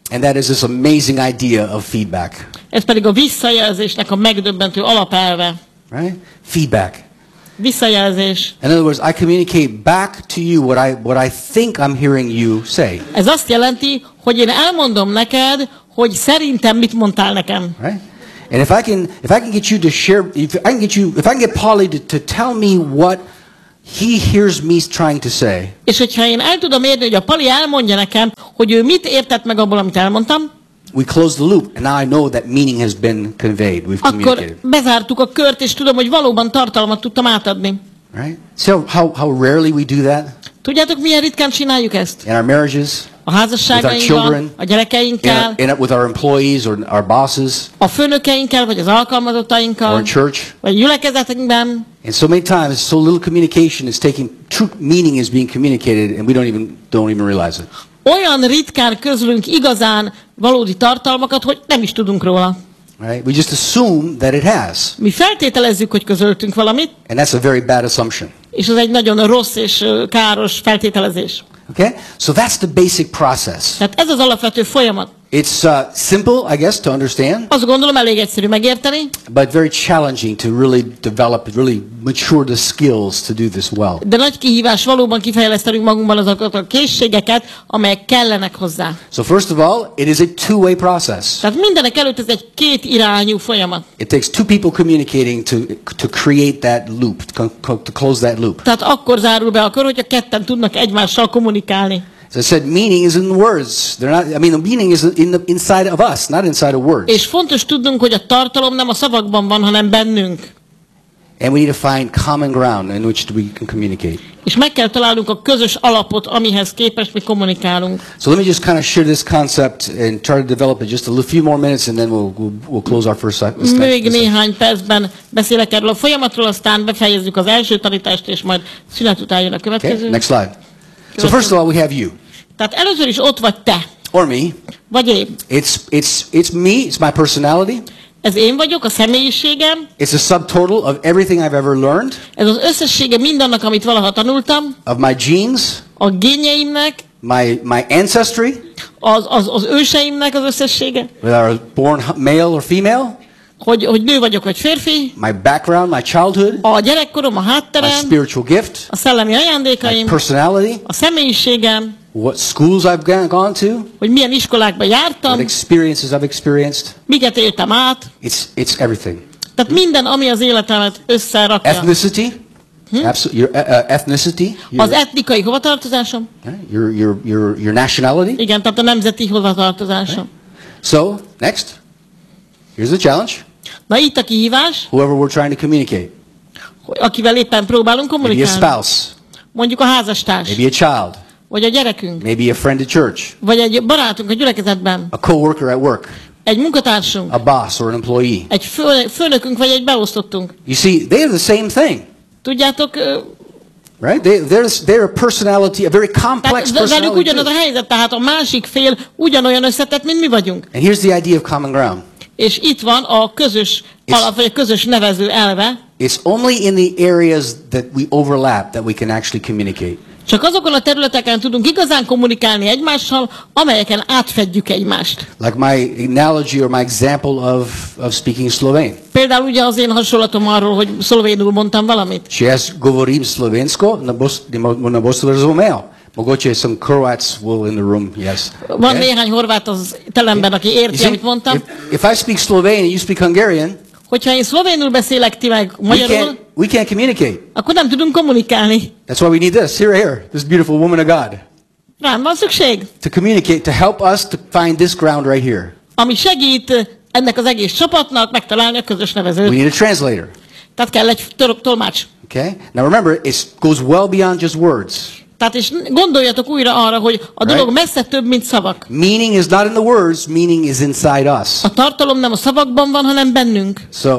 And that is this amazing idea of feedback. Ez pedig a visszajelzésnek a megdöbbentő alapelve. Right? Feedback. Visszajelzés. In other words, I communicate back to you what I what I think I'm hearing you say. Ez azt jelenti, hogy én elmondom neked, hogy szerintem mit mondtál nekem. Right? And if I can if I can get you to share if I can get you if I can get Polly to, to tell me what he hears me trying to say. És hogyha én el tudom érni, hogy a Pali elmondja nekem, hogy ő mit értett meg abból, amit elmondtam, we close the loop, and now I know that meaning has been conveyed. We've communicated. Akkor bezártuk a kört, és tudom, hogy valóban tartalmat tudtam átadni. Right? See how, how, how rarely we do that? Tudjátok, milyen ritkán csináljuk ezt? In our marriages, a házasságainkban, a gyerekeinkkel, in, in, with our employees or our bosses, a főnökeinkkel, vagy az alkalmazottainkkal, or in church. Vagy gyülekezetünkben. And so many times, so little communication is taking, true meaning is being communicated, and we don't even don't even realize it. Olyan ritkán közlünk igazán valódi tartalmakat, hogy nem is tudunk róla. Right? We just assume that it has. Mi feltételezzük, hogy közöltünk valamit. And that's a very bad assumption. És ez egy nagyon rossz és káros feltételezés. Okay? So that's the basic process. Tehát ez az alapvető folyamat. It's uh, simple, I guess, to understand. Azt gondolom, elég egyszerű megérteni. But very challenging to really develop, really mature the skills to do this well. De nagy kihívás valóban kifejlesztenünk magunkban azokat a készségeket, amelyek kellenek hozzá. So first of all, it is a two-way process. Tehát mindenek előtt ez egy két irányú folyamat. It takes two people communicating to to create that loop, to, to close that loop. Tehát akkor zárul be a kör, hogyha ketten tudnak egymással kommunikálni. As I said, meaning is in words. They're not. I mean, the meaning is in the inside of us, not inside of words. És fontos tudnunk, hogy a tartalom nem a szavakban van, hanem bennünk. And we need to find common ground in which we can communicate. És meg kell találnunk a közös alapot, amihez képest mi kommunikálunk. So let me just kind of share this concept and try to develop it just a few more minutes, and then we'll we'll, we'll close our first session. Még néhány percben beszélek erről a folyamatról, aztán befejezzük az első tanítást, és majd szünet után jön a következő. Okay, next slide. So first of all, we have you. Tehát először is ott vagy te. Or me. Vagy én. It's it's it's me. It's my personality. Ez én vagyok, a személyiségem. It's a subtotal of everything I've ever learned. Ez az összessége mindannak, amit valaha tanultam. Of my genes. A génjeimnek. My my ancestry. Az, az, az őseimnek az összessége. Whether I was born male or female. Hogy, hogy nő vagyok, vagy férfi. My background, my childhood. A gyerekkorom, a hátterem. My spiritual gift. A szellemi ajándékaim. My personality. A személyiségem. What schools I've gone to. Hogy milyen iskolákba jártam. What experiences I've experienced. Miket éltem át. It's it's everything. Tehát minden, ami az életemet összerakja. Ethnicity. Hmm? Absolutely. Your uh, ethnicity. Your, az etnikai hovatartozásom. Your your your your nationality. Igen, tehát a nemzeti hovatartozásom. Okay. So next. Here's the challenge. Na itt a kihívás. Whoever we're trying to communicate. Akivel éppen próbálunk kommunikálni. Maybe a spouse. Mondjuk a házastárs. Maybe a child. Vagy a gyerekünk. Maybe a friend at church. Vagy egy barátunk a gyülekezetben. A coworker at work. Egy munkatársunk. A boss or an employee. Egy fő, főnökünk vagy egy beosztottunk. You see, they are the same thing. Tudjátok, right? They, they're, they're a personality, a very complex tehát velük personality. ugyanaz a helyzet, tehát a másik fél ugyanolyan összetett, mint mi vagyunk. And here's the idea of common ground. És itt van a közös alap, vagy a közös nevező elve. It's only in the areas that we overlap that we can actually communicate. Csak azokon a területeken tudunk igazán kommunikálni egymással, amelyeken átfedjük egymást. Like my analogy or my example of, of speaking Slovene. Például ugye az én hasonlatom arról, hogy szlovénul mondtam valamit. Če jaz govorim slovensko, ne boš, ne boste razumel. Mogoče some Croats will in the room, yes. Van okay. Néhány horvát az teremben, aki érti, see, amit mondtam. If, if I speak Slovene and you speak Hungarian, hogyha én szlovénul beszélek, ti meg magyarul, we can't, we can't communicate. Akkor nem tudunk kommunikálni. That's why we need this. Here, here, this beautiful woman of God. Rám van szükség. To communicate, to help us to find this ground right here. Ami segít ennek az egész csapatnak megtalálni a közös nevezőt. We need a translator. Tehát kell egy tolmács. Okay? Now remember, it goes well beyond just words. Tehát és gondoljatok újra arra, hogy a dolog right? messze több, mint szavak. Meaning is not in the words, meaning is inside us. A tartalom nem a szavakban van, hanem bennünk. So,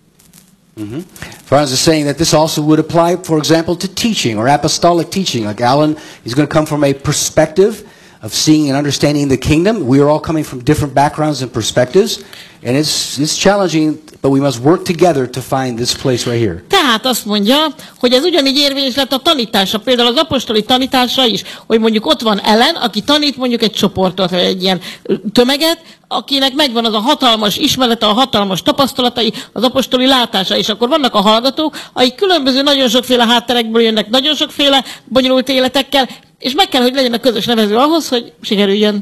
mm-hmm. Franz is saying that this also would apply, for example, to teaching or apostolic teaching. Like Alan, he's going to come from a perspective of seeing and understanding the kingdom. We are all coming from different backgrounds and perspectives, and it's it's challenging, but we must work together to find this place right here. Tehát azt mondja, hogy ez ugyanígy érvényes lett a tanításra, például az apostoli tanításra is, hogy mondjuk ott van Ellen, aki tanít mondjuk egy csoportot, vagy egy ilyen tömeget, akinek megvan az a hatalmas ismerete, a hatalmas tapasztalatai, az apostoli látása, és akkor vannak a hallgatók, akik különböző, nagyon sokféle hátterekből jönnek, nagyon sokféle bonyolult életekkel, és meg kell, hogy legyen a közös nevező ahhoz, hogy sikerüljön.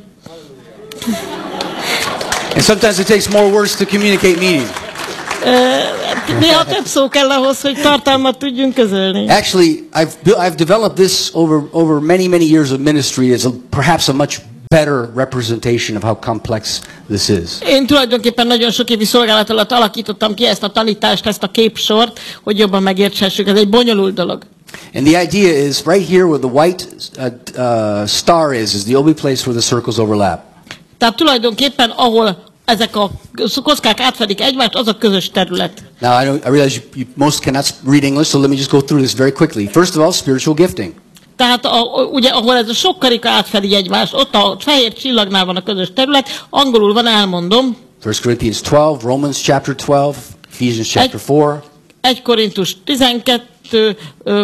And sometimes it takes more words to communicate meaning. Néha több szó kell ahhoz, hogy tartalmat tudjunk közölni. Actually, I've I've developed this over over many many years of ministry as a, perhaps a much better representation of how complex this is. Én tulajdonképpen nagyon sok évi szolgálat alatt alakítottam ki ezt a tanítást, ezt a képsort, hogy jobban megértsessük. Ez egy bonyolult dolog. And the idea is right here where the white uh, uh, star is, is the only place where the circles overlap. Tehát tulajdonképpen, ahol ezek a kockák átfedik egymást, az a közös terület. Now I, know, I realize you, you most cannot read English, so let me just go through this very quickly. First of all, spiritual gifting. Tehát a, ugye, ahol ez a sok karika átfedi egymást, ott a fehér csillagnál van a közös terület, angolul van, elmondom. First Corinthians twelve, Romans chapter twelve, Ephesians chapter four. egy Korintus tizenkettő,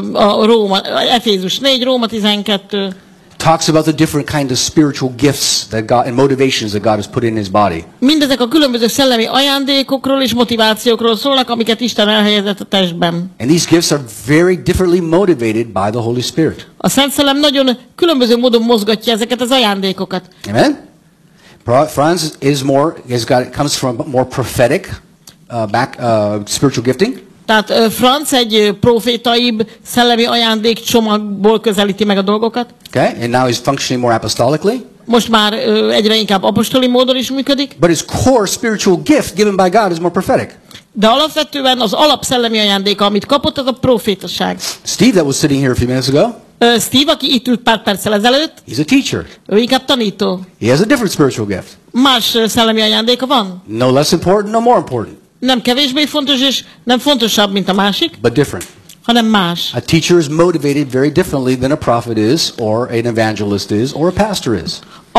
a Róma, Efézus négy, Róma tizenkettő. Talks about the different kind of spiritual gifts that God and motivations that God has put in His body. Mindezek a különböző szellemi ajándékokról és motivációkról szólnak, amiket Isten elhelyezett a testben. And these gifts are very differently motivated by the Holy Spirit. A Szent Szellem nagyon különböző módon mozgatja ezeket az ajándékokat. Amen. Franz is more has got it comes from a more prophetic uh, back uh, spiritual gifting. Tehát uh, Franz egy profétaibb szellemi ajándék csomagból közelíti meg a dolgokat. Okay, and now he's functioning more apostolically. Most már uh, egyre inkább apostoli módon is működik. But his core spiritual gift given by God is more prophetic. De alapvetően az alapszellemi ajándéka, amit kapott, az a profétaság. Steve, that was sitting here a few minutes ago. Uh, Steve, aki itt ült pár perccel ezelőtt, he's a teacher. Ő inkább tanító. He has a different spiritual gift. Más uh, szellemi ajándéka van. No less important, no more important. Nem kevésbé fontos, és nem fontosabb, mint a másik, but different. hanem más. A teacher is motivated very differently than a prophet is, or an evangelist is, or a pastor is.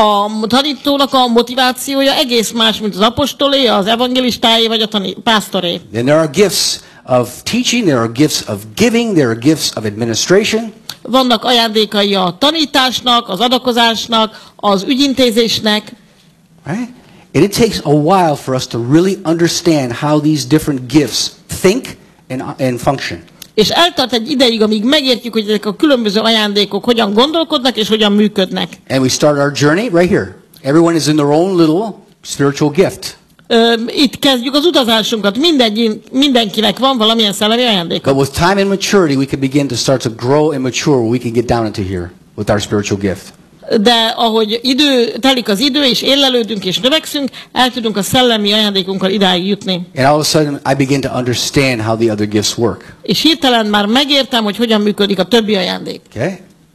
A tanítónak a motivációja egész más, mint az apostolé, az evangelistáé vagy a taní- pásztoré. And there are gifts of teaching, there are gifts of giving, there are gifts of administration. Vannak ajándékai a tanításnak, az adakozásnak, az ügyintézésnek. Right? And it takes a while for us to really understand how these different gifts think and, and function. És eltart egy ideig, amíg megértjük, hogy ezek a különböző ajándékok hogyan gondolkodnak és hogyan működnek. And we start our journey right here. Everyone is in their own little spiritual gift. Ö, itt kezdjük az utazásunkat. Mindenki, mindenkinek van valamilyen szellemi ajándéka. But with time and maturity, we can begin to start to grow and mature where we can get down into here with our spiritual gift. De ahogy idő, telik az idő, és élelődünk és növekszünk, el tudunk a szellemi ajándékunkkal idáig jutni. And all of a sudden, I begin to understand how the other gifts work. És hirtelen már megértem, hogy hogyan működik a többi ajándék. Okay?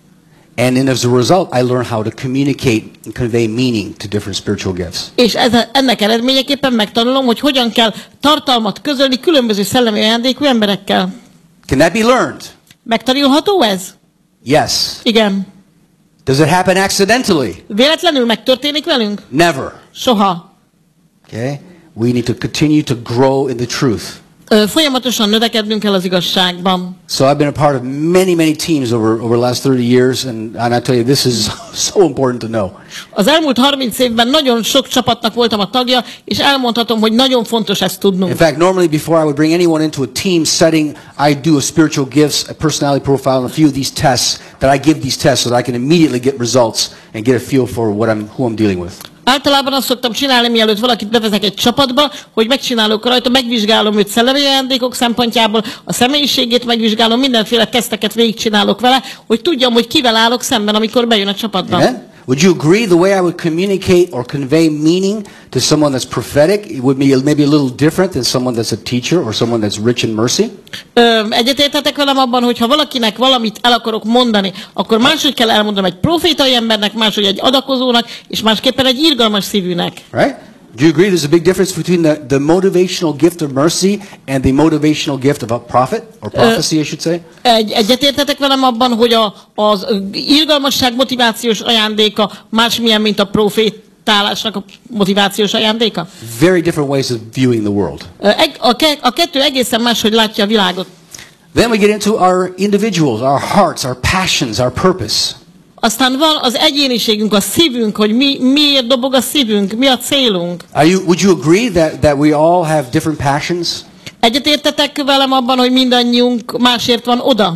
And then as a result, I learn how to communicate and convey meaning to different spiritual gifts. És ez, ennek eredményeképpen megtanulom, hogy hogyan kell tartalmat közölni különböző szellemi ajándékú emberekkel. Can that be learned? Megtanulható ez? Yes. Igen. Does it happen accidentally? Véletlenül megtörténik velünk? Never. Soha. Okay? We need to continue to grow in the truth. Ö, folyamatosan növekednünk kell az igazságban. So I've been a part of many, many teams over, over the last thirty years, and, and I tell you, this is so important to know. Az elmúlt harminc évben nagyon sok csapatnak voltam a tagja, és elmondhatom, hogy nagyon fontos ezt tudnunk. In fact, normally before I would bring anyone into a team setting, I do a spiritual gifts, a personality profile, and a few of these tests that I give these tests so that I can immediately get results and get a feel for what I'm, who I'm dealing with. Általában azt szoktam csinálni, mielőtt valakit bevezek egy csapatba, hogy megcsinálok rajta, megvizsgálom őt szellemi ajándékok szempontjából, a személyiségét megvizsgálom, mindenféle teszteket végigcsinálok vele, hogy tudjam, hogy kivel állok szemben, amikor bejön a csapatba. Amen? Would you agree the way I would communicate or convey meaning to someone that's prophetic, it would be maybe a little different than someone that's a teacher or someone that's rich in mercy? Egyetértetek velem abban, hogy ha valakinek valamit el akarok mondani, akkor máshogy kell elmondanom egy profétai embernek, máshogy egy adakozónak, és másképpen egy irgalmas szívűnek. Right? Do you agree there's a big difference between the, the motivational gift of mercy and the motivational gift of a prophet, or prophecy, I should say? Egy, egyetértetek velem abban, hogy a, az irgalmasság motivációs ajándéka másmilyen, mint a profétálásnak a motivációs ajándéka? Very different ways of viewing the world. A, ke, a kettő egészen máshogy látja a világot. Then we get into our individuals, our hearts, our passions, our purpose. Aztán van az egyéniségünk, a szívünk, hogy mi, miért dobog a szívünk, mi a célunk. Are you, would you agree that, that we all have different passions? Egyetértetek velem abban, hogy mindannyiunk másért van oda.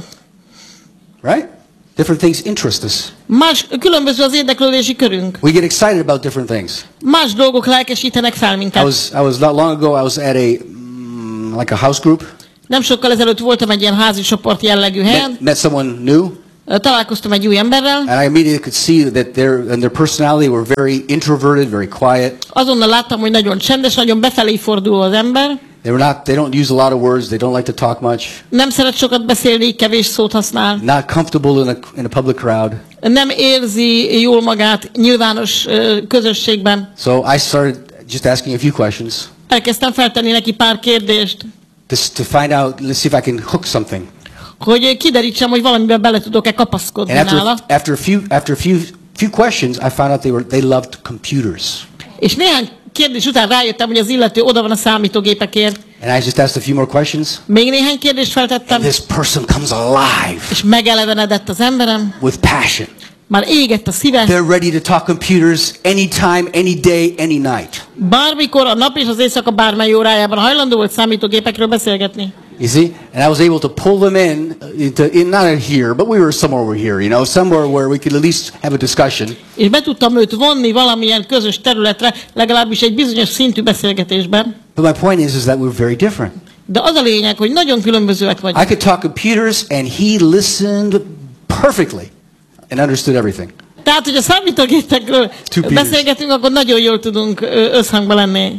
Right? Different things interest us. Más, különböző az érdeklődési körünk. We get excited about different things. Más dolgok lelkesítenek fel minket. I was, I was not long ago, I was at a, mm, like a house group. Nem sokkal ezelőtt voltam egy ilyen házi csoport jellegű helyen. Met, met someone new. Találkoztam egy új emberrel. And I immediately could see that their, and their personality were very introverted, very quiet. Azonnal láttam, hogy nagyon csendes, nagyon befelé forduló az ember. They were not, they don't use a lot of words, they don't like to talk much. Nem szeret sokat beszélni, kevés szót használ. Not comfortable in a, in a public crowd. Nem érzi jól magát nyilvános uh, közösségben. So I started just asking a few questions. Elkezdtem feltenni neki pár kérdést. To, to find out, let's see if I can hook something. Hogy kiderítsem, hogy valamiben bele tudok-e kapaszkodni And after, nála. after a few, after a few, few questions, I found out they were, they loved computers. És néhány kérdés után rájöttem, hogy az illető oda van a számítógépekért. And I just asked a few more questions. Még néhány kérdést feltettem. And this person comes alive. És megelevenedett az emberem. With passion. Már égett a szíve. They're ready to talk computers anytime, any day, any night. Bármikor, a nap és az éjszaka bármely órájában hajlandó volt számítógépekről beszélgetni. You see? And I was able to pull them in, into, in not here, but we were somewhere over here, you know, somewhere where we could at least have a discussion. És be tudtam őt vonni valamilyen közös területre, legalábbis egy bizonyos szintű beszélgetésben. But my point is, is that we're very different. De az a lényeg, hogy nagyon különbözőek vagyunk. I could talk computers and he listened perfectly and understood everything. Tehát, hogy a számítógépekről beszélgetünk, akkor nagyon jól tudunk összhangban lenni.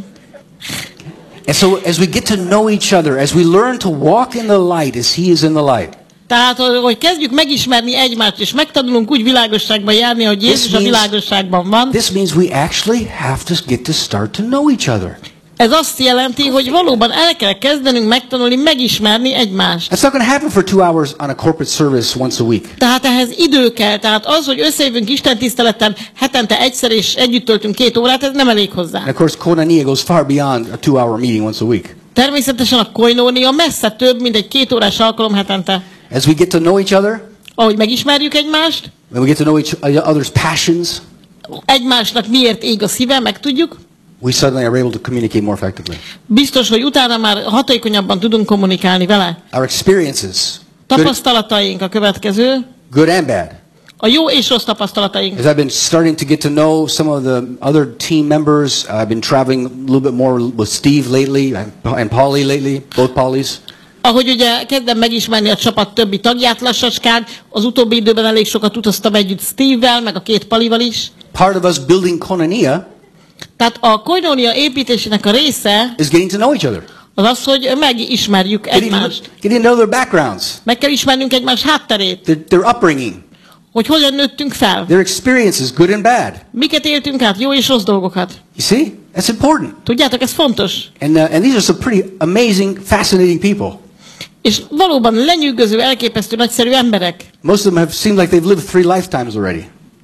And so as we get to know each other, as we learn to walk in the light as he is in the light. Tehát, hogy kezdjük megismerni egymást, és megtanulunk úgy világosságban járni, hogy Jézus a világosságban van. This means we actually have to get to start to know each other. Ez azt jelenti, hogy valóban el kell kezdenünk megtanulni, megismerni egymást. That's not going to happen for two hours on a corporate service once a week. Tehát ehhez idő kell. Tehát az, hogy összejövünk Isten tiszteleten hetente egyszer és együtt töltünk két órát, ez nem elég hozzá. And of course, koinonia goes far beyond a two-hour meeting once a week. Természetesen a koinónia messze több, mint egy két órás alkalom hetente. As we get to know each other, ahogy megismerjük egymást, when we get to know each other's passions, egymásnak miért ég a szíve, megtudjuk. We suddenly are able to communicate more effectively. Biztos, hogy utána már hatékonyabban tudunk kommunikálni vele. Our experiences. Tapasztalataink a következő. Good and bad. A jó és rossz tapasztalataink. As I've been starting to get to know some of the other team members, I've been traveling a little bit more with Steve lately and Polly lately, both Pollys. Ahogy ugye kezdem megismerni a csapat többi tagját lassacskán, az utóbbi időben elég sokat utaztam együtt Steve-vel, meg a két Palival is. Part of us building koinonia. Tehát a koinónia építésének a része is getting to know each other. Az az, hogy megismerjük egymást. Getting to know their backgrounds. Meg kell ismernünk egymás hátterét. Their, their upbringing. Hogy hogyan nőttünk fel. Their experiences, good and bad. Miket éltünk át, jó és rossz dolgokat. You see? That's important. Tudjátok, ez fontos. And, uh, and these are some pretty amazing, fascinating people. És valóban lenyűgöző, elképesztő, nagyszerű emberek. Most of them have seemed like they've lived three lifetimes already.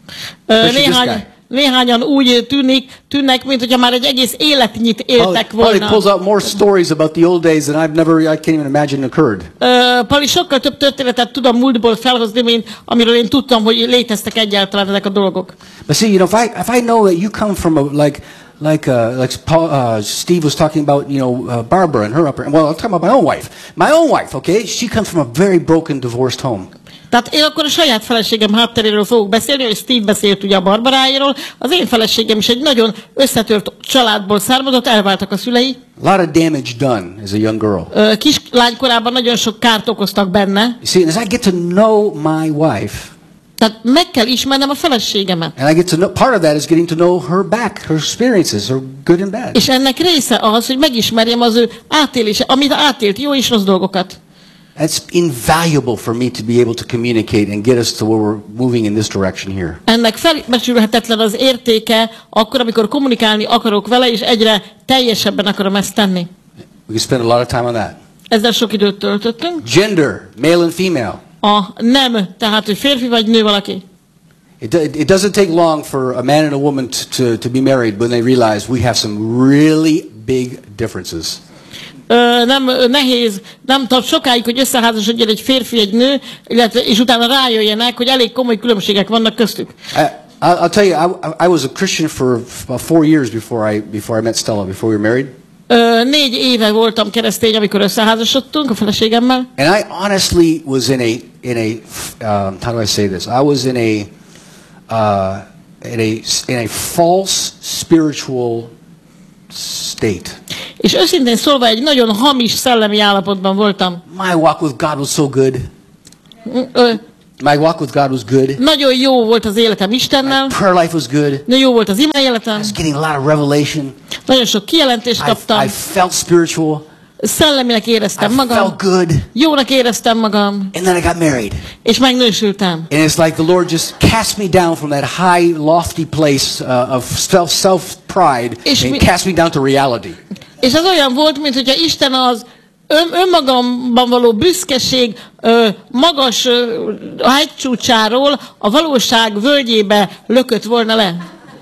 Uh, néhány, néhányan úgy tűnik, tűnnek, mint hogyha már egy egész életnyit éltek Pali, volna. Pali pulls out more stories about the old days than I've never, I can't even imagine occurred. Uh, Pali sokkal több történetet tud a múltból felhozni, mint amiről én tudtam, hogy léteztek egyáltalán ezek a dolgok. But see, you know, if I if I know that you come from a like. Like, uh, like Paul, uh, Steve was talking about, you know, uh, Barbara and her upbringing. Well, I'm talking about my own wife. My own wife, okay? She comes from a very broken, divorced home. Tehát én akkor a saját feleségem hátteréről fogok beszélni, hogy Steve beszélt ugye a Barbaráiról. Az én feleségem is egy nagyon összetört családból származott, elváltak a szülei. A lot of damage done as a young girl. Kis lánykorában nagyon sok kárt okoztak benne. You see, as I get to know my wife, tehát meg kell ismernem a feleségemet. And I get to know, part of that is getting to know her back, her experiences, her good and bad. És ennek része az, hogy megismerjem az ő átélése, amit átélt, jó és rossz dolgokat. That's invaluable for me to be able to communicate and get us to where we're moving in this direction here. Ennek felbecsülhetetlen az értéke akkor, amikor kommunikálni akarok vele, és egyre teljesebben akarom ezt tenni. We can spend a lot of time on that. Ezzel sok időt töltöttünk. Gender, male and female. A nem, tehát hogy férfi vagy nő valaki. It, it doesn't take long for a man and a woman to, to, to be married when they realize we have some really big differences. Ö, nem ö, nehéz, nem tart sokáig, hogy összeházasodjon egy férfi, egy nő, illetve, és utána rájöjjenek, hogy elég komoly különbségek vannak köztük. I, I'll, I'll tell you, I, I was a Christian for about four years before I, before I met Stella, before we were married. Ö, négy éve voltam keresztény, amikor összeházasodtunk a feleségemmel. And I honestly was in a, in a um, how do I say this? I was in a, uh, in a, in a false spiritual state. És őszintén szólva egy nagyon hamis szellemi állapotban voltam. My walk with God was so good. Ö, My walk with God was good. nagyon jó volt az életem Istennel, My prayer life was good. nagyon jó volt az ima I életem, was getting a lot of revelation. nagyon sok kijelentést I, kaptam, I felt spiritual. szellemileg I éreztem magam, felt good. jónak éreztem magam, And then I got married. és megnősültem. And it's like the Lord just cast me down from that high, lofty place uh, of self, self-pride És and mi- cast me down to reality. És ez olyan volt, mint hogyha Isten az ön, önmagamban való büszkeség ö, magas ö, hegycsúcsáról a valóság völgyébe lökött volna le.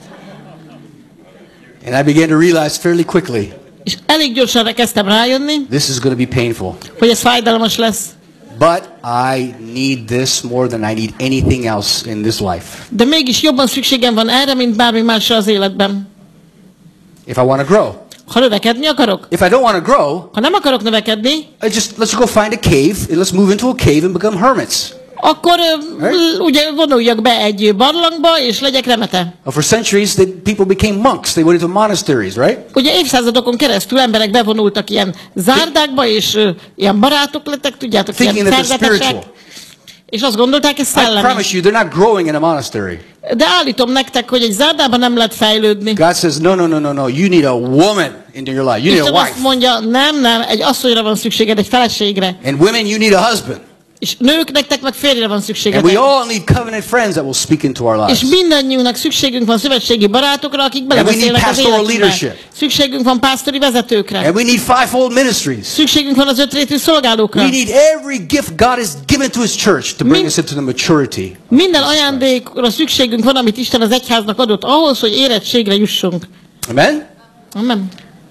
And I began to realize fairly quickly, És elég gyorsan kezdtem rájönni, this is going to be painful. hogy ez fájdalmas lesz. But I need this more than I need anything else in this life. De mégis jobban szükségem van erre, mint bármi másra az életben. If I want to grow. Ha növekedni akarok, If I don't want to grow, ha nem akarok növekedni, I just let's go find a cave and let's move into a cave and become hermits. akkor ö, Right. ugye vonuljak be egy barlangba, és legyek remete. Well, for centuries, the people became monks. They went into monasteries, right? Ugye évszázadokon keresztül emberek bevonultak ilyen zárdákba, és ö, ilyen barátok lettek, tudjátok, ilyen Thinking that they're szerzetesek. spiritual. És azt gondolták, ez I szellemi. promise you, they're not growing in a monastery. De állítom nektek, hogy egy zárdában nem lehet fejlődni. God says, no, no, no, no, no. You need a woman into your life. You need Isten a azt wife. mondja, nem, nem, egy asszonyra van szükséged, egy feleségre. And women, you need a husband. És nők, nektek meg férjre van And szükségetek. we all need covenant friends that will speak into our lives. És mindannyiunknak szükségünk van szövetségi barátokra, akik belebeszélnek az pastoral életünkbe. leadership. Szükségünk van pásztori vezetőkre. And we need fivefold ministries. Szükségünk van az ötrétű szolgálókra. We need every gift God has given to His church to bring Min- us into the maturity. Minden ajándékra szükségünk van, amit Isten az egyháznak adott ahhoz, hogy érettségre jussunk. Amen? Amen.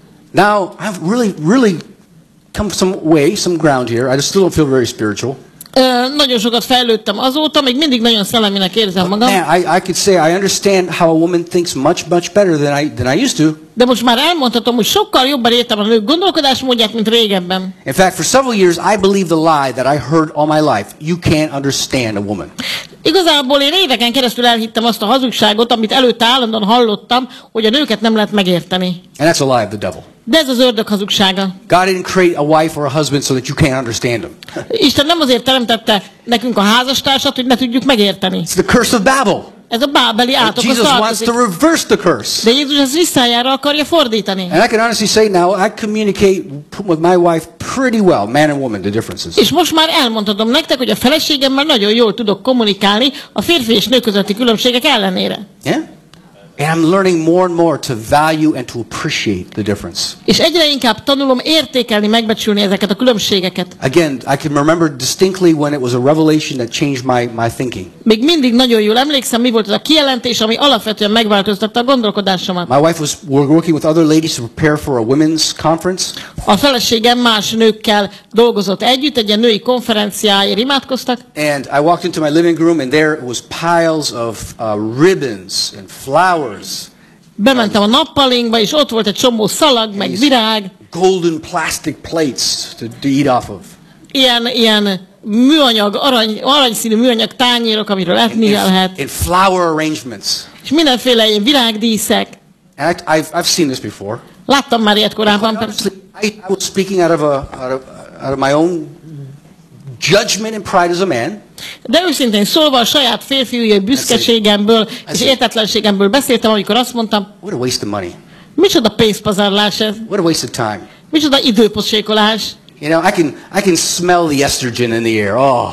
Now, I've really, really come some way, some ground here. I just still don't feel very spiritual. Ö, nagyon sokat fejlődtem azóta, még mindig nagyon szelleminek érzem magam. Man, I, I could say I understand how a woman thinks much, much better than I, than I used to. De most már elmondhatom, hogy sokkal jobban értem a nők gondolkodásmódját, mint régebben. In fact, for several years, I believed the lie that I heard all my life. You can't understand a woman. Igazából én éveken keresztül elhittem azt a hazugságot, amit előtte állandóan hallottam, hogy a nőket nem lehet megérteni. And that's a lie of the devil. De ez az ördög hazugsága. God didn't create a wife or a husband so that you can't understand them. Isten nem azért teremtette nekünk a házastársat, hogy ne tudjuk megérteni. It's the curse of Babel. Ez a bábeli And átokhoz Jesus wants tartozik. to reverse the curse. De Jézus ezt visszájára akarja fordítani. And I can honestly say now, I communicate with my wife pretty well, man and woman, the differences. És most már elmondhatom nektek, hogy a feleségemmel nagyon jól tudok kommunikálni a férfi és nő közötti különbségek ellenére. Yeah? And I'm learning more and more to value and to appreciate the difference. És egyre inkább tanulom értékelni, megbecsülni ezeket a különbségeket. Again, I can remember distinctly when it was a revelation that changed my, my thinking. Még mindig nagyon jól emlékszem, mi volt az a kijelentés, ami alapvetően megváltoztatta a gondolkodásomat. My wife was we're working with other ladies to prepare for a women's conference. A feleségem más nőkkel dolgozott együtt, egy ilyen női konferenciáért imádkoztak, And I walked into my living room and there was piles of uh, ribbons and flowers. bementem a nappalinkba, és ott volt egy csomó szalag, meg virág, Golden plastic plates to, to eat off of. ilyen, ilyen műanyag, arany, aranyszínű műanyag tányérok, amiről etni And, lehet, and flower arrangements. és mindenféle ilyen virágdíszek. And I, I've, I've seen this before. Láttam már ilyet korábban, persze. Honestly, I, I was speaking out of, a, out, of, out of my own judgment and pride as a man. De őszintén szólva a saját férfiúi büszkeségemből és értetlenségemből beszéltem, amikor azt mondtam, What a waste of money. micsoda pénzpazarlás ez, What a waste of time. micsoda időpocsékolás. You know, I can I can smell the estrogen in the air. Oh,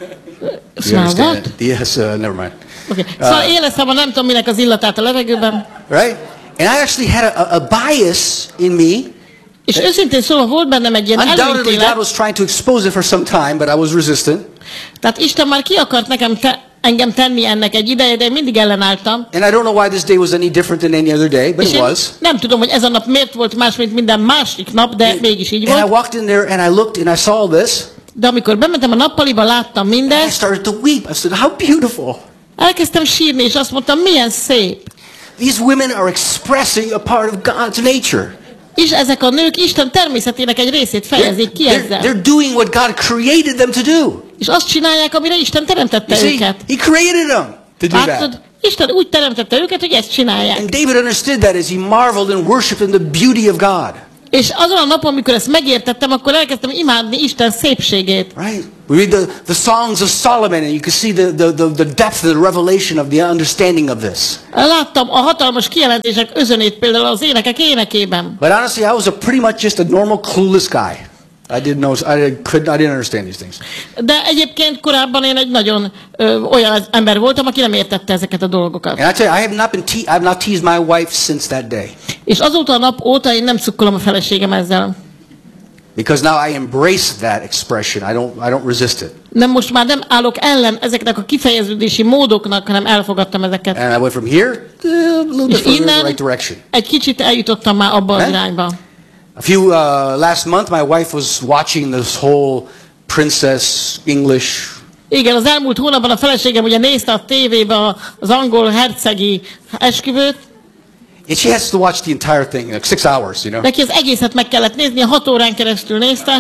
you Smell understand what? it? Yes, uh, never mind. Okay. Szóval éreztem a nem tudom minek az illatát a levegőben. Right? And I actually had a, a bias in me. És őszintén szóval volt bennem egy ilyen Undoubtedly, God előítélet. was trying to expose it for some time, but I was resistant. Tehát Isten már ki akart nekem te, engem tenni ennek egy ideje, de én mindig ellenálltam. And I don't know why this day was any different than any other day, but És it én was. nem tudom, hogy ez a nap miért volt más, mint minden másik nap, de mégis így And I volt. walked in there and I looked and I saw this. De amikor bementem a nappaliba, láttam And I mindezt, started to weep. I said, how beautiful. elkezdtem sírni, és azt mondtam, milyen szép. These women are expressing a part of God's nature. És ezek a nők Isten természetének egy részét fejezik ki They're, ezzel. they're doing what God created them to do. És azt csinálják, amire Isten You teremtette see, őket. He created them to do Látod, that. Isten úgy teremtette őket, hogy ezt csinálják. And David understood that as he marveled and worshipped in the beauty of God. És azon a napon, amikor ezt megértettem, akkor elkezdtem imádni Isten szépségét. Right? We read the, the songs of Solomon and you can see the, the, the, the depth and the revelation of the understanding of this. Láttam a hatalmas kijelentések özönét például az énekek énekében. But honestly, I was a pretty much just a normal clueless guy. I didn't know, I could, I didn't understand these things. De egyébként korábban én egy nagyon ö, olyan ember voltam, aki nem értette ezeket a dolgokat. And I tell you, I have not been, te- I have not teased my wife since that day. És azóta a nap óta én nem szukkolom a feleségem ezzel. Because now I embrace that expression. I don't, I don't resist it. Nem, most már nem állok ellen ezeknek a kifejeződési módoknak, hanem elfogadtam ezeket. And I went from here to a little bit És further in the innen right direction. egy kicsit eljutottam már abba az Eh? irányba. A few, uh, last month my wife was watching this whole princess English. Igen, az elmúlt hónapban a feleségem ugye nézte a tévébe az angol hercegi esküvőt. And she has to watch the entire thing, like six hours, you know. Neki az egészet meg kellett nézni, hat órán keresztül nézte.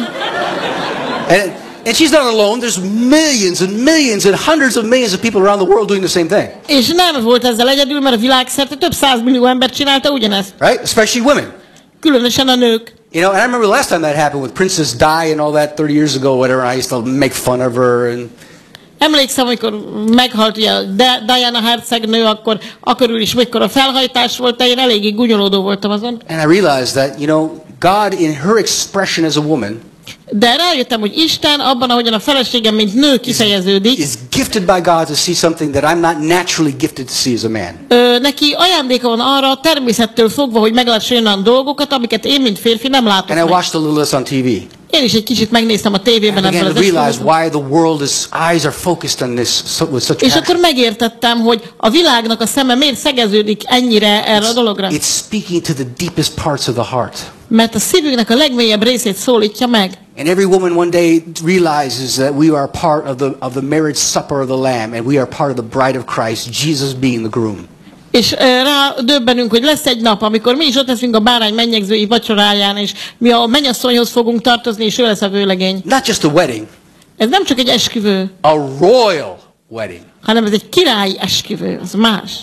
And, and she's not alone. There's millions and millions and hundreds of millions of people around the world doing the same thing. És nem volt ezzel egyedül, mert a világszerte több százmillió ember csinálta ugyanezt. Right? Especially women. Különösen a nők. You know, and I remember the last time that happened with Princess Di and all that thirty years ago, whatever, I used to make fun of her and Emlékszem, amikor meghalt ugye a Diana hercegnő, akkor akörül is, mikor a felhajtás volt, de én eléggé gúnyolódó voltam azon. and I realized that, you know, God in her expression as a woman De rájöttem, hogy Isten abban, ahogyan a feleségem, mint nő kifejeződik, is gifted by God to see something that I'm not naturally gifted to see as a man. ö, neki ajándéka van arra természettől fogva, hogy meglásson olyan dolgokat, amiket én, mint férfi nem látok And I meg. watched a little of this on T V. Én is egy kicsit megnéztem a tévében I began ebből to az realize esküvőt. why the world is eyes are focused on this so, with such És akkor passion. megértettem, hogy a világnak a szeme miért szegeződik ennyire erre a dologra. It's speaking to the deepest parts of the heart. Mert a szívünknek a legmélyebb részét szólítja meg. And every woman one day realizes that we are part of the of the marriage supper of the Lamb, and we are part of the bride of Christ, Jesus being the groom. És ö, rá döbbenünk, hogy lesz egy nap, amikor mi is ott leszünk a bárány mennyegzői vacsoráján, és mi a mennyasszonyhoz fogunk tartozni, és ő lesz a vőlegény. Not just a wedding, Ez nem csak egy esküvő, a royal wedding. hanem ez egy királyi esküvő, az más.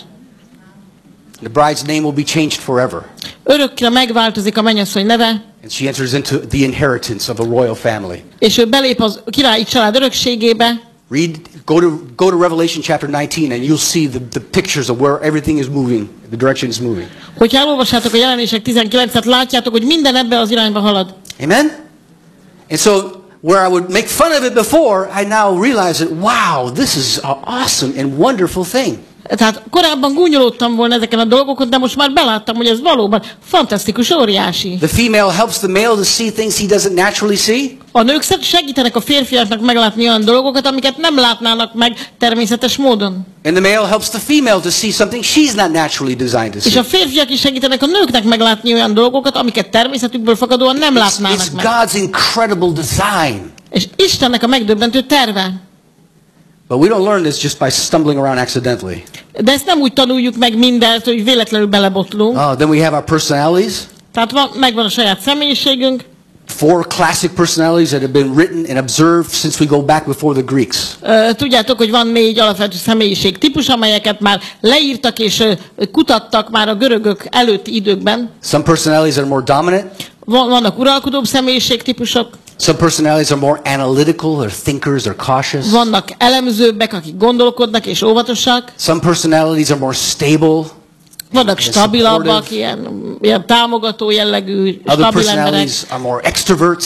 The bride's name will be changed forever, Örökre megváltozik a mennyasszony neve, and she enters into the inheritance of a royal family. és ő belép az királyi család örökségébe. Read, go to go to Revelation chapter nineteen, and you'll see the, the pictures of where everything is moving, the direction is moving. Hogyha elolvassátok a jelenések tizenkilencet, látjátok, hogy minden ebbe az irányba halad. Amen? And so, where I would make fun of it before, I now realize that, wow, this is an awesome and wonderful thing. Tehát korábban gúnyolódtam volna ezeken a dolgokon, de most már beláttam, hogy ez valóban fantasztikus, óriási. The female helps the male to see things he doesn't naturally see. A nők segítenek a férfiaknak meglátni olyan dolgokat, amiket nem látnának meg természetes módon. And the male helps the female to see something she's not naturally designed to És see. a férfiak is segítenek a nőknek meglátni olyan dolgokat, amiket természetükből fakadóan nem It's, it's látnának meg. God's incredible design. És Istennek a megdöbbentő terve. But we don't learn this just by stumbling around accidentally. De ezt nem úgy tanuljuk meg mindent, hogy véletlenül belebotlunk. Oh, then we have our personalities. Tehát van, megvan a saját személyiségünk. Four classic personalities that have been written and observed since we go back before the Greeks. Ö, Tudjátok, hogy van négy alapvető személyiség típus, amelyeket már leírtak és ö, kutattak már a görögök előtti időkben. Some personalities are more dominant. Van- Vannak uralkodóbb személyiségtípusok, Some personalities are more analytical or thinkers or cautious. vannak elemzőbbek, akik gondolkodnak és óvatosak, Some personalities are more stable. vannak stabilabbak, supportive. ilyen, ilyen támogató jellegű, Other stabil emberek, personalities are more extroverts.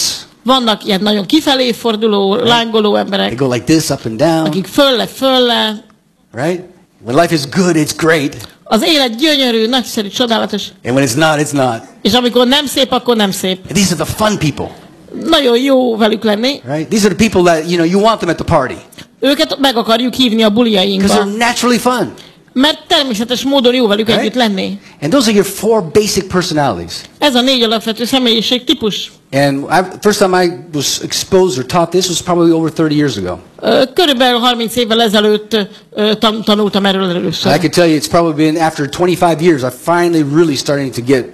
Vannak ilyen nagyon kifelé forduló, lángoló emberek, They go like this, up and down, akik fölle, fölle. right? When life is good, it's great. Az élet gyönyörű, nagyszerű, csodálatos. And when it's not, it's not. És amikor nem szép, akkor nem szép. And these are the fun people, Nagyon jó velük lenni. right? These are the people that, you know, you want them at the party. Őket meg akarjuk hívni a Because buliainkba. they're naturally fun, Mert természetes módon jó velük Right? együtt lenni. and those are your four basic personalities. Ez a négy alapvető személyiség típus. And I, first time I was exposed or taught this was probably over thirty years ago. Ö, Körülbelül harminc évvel ezelőtt ö, tan- tanultam erről I először. can tell you it's probably been after twenty-five years I finally really starting to get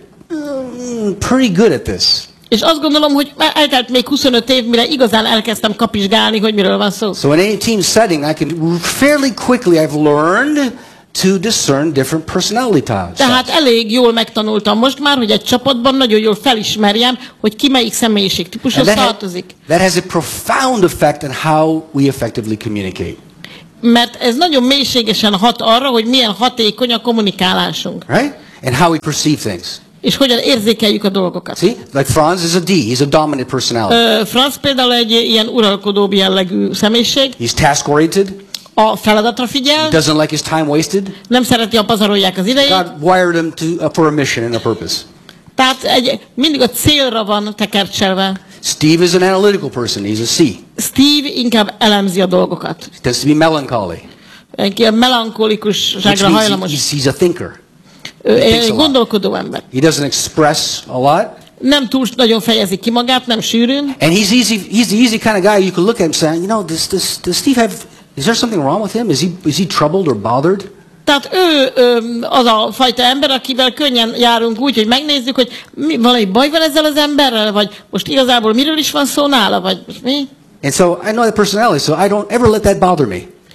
mm, pretty good at this. És azt gondolom, hogy eltelt még huszonöt év, mire igazán elkezdtem kapizsgálni, hogy miről van szó. So in any team setting, I can fairly quickly, I've learned to discern different personality types. Tehát elég jól megtanultam most már, hogy egy csapatban nagyon jól felismerjem, hogy ki melyik személyiség And típushoz that, ha- tartozik. that has a profound effect on how we effectively communicate. Mert ez nagyon mélységesen hat arra, hogy milyen hatékony a kommunikálásunk. Right? And how we perceive things. És hogyan érzékeljük a dolgokat. See? Like Franz is a D. He's a dominant personality. Ö, Franz például egy ilyen uralkodóbb jellegű személyiség. He's task-oriented. A feladatra figyel, He doesn't like his time wasted. nem szereti, ha pazarolják az idejét. God wired him to, uh, for a mission and a purpose. Tehát egy, mindig a célra van tekercselve. Steve is an analytical person. He's a C. Steve inkább elemzi a dolgokat. He tends to be melancholy. Egy ilyen Which melankolikusságra means hajlamos. he's, he's a thinker. Ő he thinks a egy lot. gondolkodó ember. He doesn't express a lot. Nem túl nagyon fejezi ki magát, nem sűrűn. And he's easy. He's the easy kind of guy you can look at and say, you know, does, does, does Steve have, is there something wrong with him? Is he, is he troubled or bothered? Tehát ő ö, az a fajta ember, akivel könnyen járunk úgy, hogy megnézzük, hogy mi, valami baj van ezzel az emberrel, vagy most igazából miről is van szó nála, vagy most mi? And so I know that personality, so I don't ever let that bother me.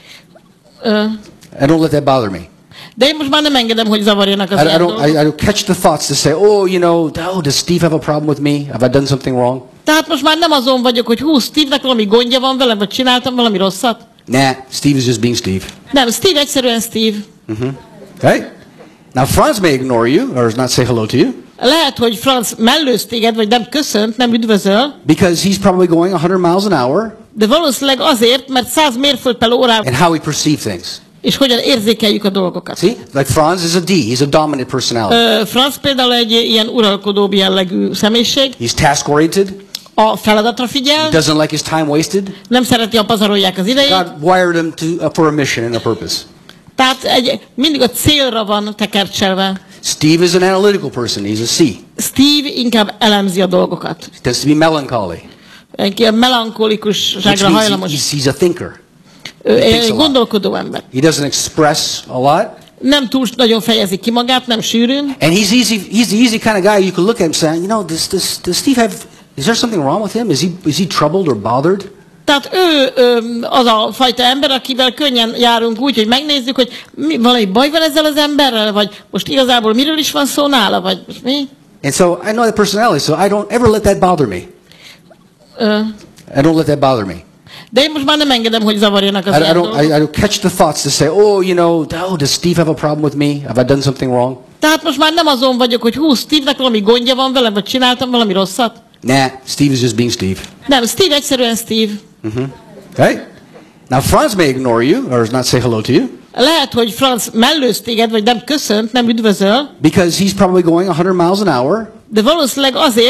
Ö, I don't let that bother me. de én most már nem engedem, hogy zavarjanak az I, I ilyen don't. dolgok. I, I don't catch the thoughts to say, oh, you know, oh, does Steve have a problem with me? Have I done something wrong? Tehát most már nem azon vagyok, hogy hú, Steve-nek valami gondja van velem, vagy csináltam valami rosszat. Nah, Steve is just being Steve. Nem, Steve egyszerűen Steve. Okay? Now Franz may ignore you or not say hello to you Lehet, hogy Franz mellőz téged, vagy nem köszönt, nem üdvözöl, because he's probably going one hundred miles an hour. de valószínűleg azért, mert száz mérföld per órában, And how we perceive things. és hogyan érzékeljük a dolgokat. See? Like Franz is a D. He's a dominant personality. Ö, Franz például egy ilyen uralkodóbb jellegű személyiség. He's task-oriented. A feladatra figyel, He doesn't like his time wasted. nem szereti, ha pazarolják az idejét. God wired him to, uh, for a mission and a purpose. Tehát egy, mindig a célra van tekercselve. Steve is an analytical person. He's a C. Steve inkább elemzi a dolgokat. He tends to be melancholy. Egy ilyen Which melankolikusságra means hajlamos. he's, he's a thinker. Ő he thinks egy a lot. gondolkodó ember. He doesn't express a lot. Nem túl nagyon fejezi ki magát, nem sűrűn. And he's easy. He's the easy kind of guy you can look at and say, you know, does, does, does Steve have, is there something wrong with him? Is he, is he troubled or bothered? Tehát ő ö, az a fajta ember, akivel könnyen járunk úgy, hogy megnézzük, hogy mi, valami baj van ezzel az emberrel, vagy most igazából miről is van szó nála, vagy most mi? And so I know that personality, so I don't ever let that bother me. Ö, I don't let that bother me. de én most már nem engedem, hogy zavarjanak az I, I ilyen don't. dolgok. I, I don't catch the thoughts to say, oh, you know, oh, does Steve have a problem with me? Have I done something wrong? Tehát most már nem azon vagyok, hogy hú, Steve-nek valami gondja van velem, vagy csináltam valami rosszat. Nah, Steve is just being Steve. Nem, Steve egyszerűen Steve. Okay? Now Franz may ignore you or not say hello to you Lehet, hogy Franz mellőz téged, vagy nem köszönt, nem üdvözöl, because he's probably going one hundred miles an hour. de valószínűleg azért,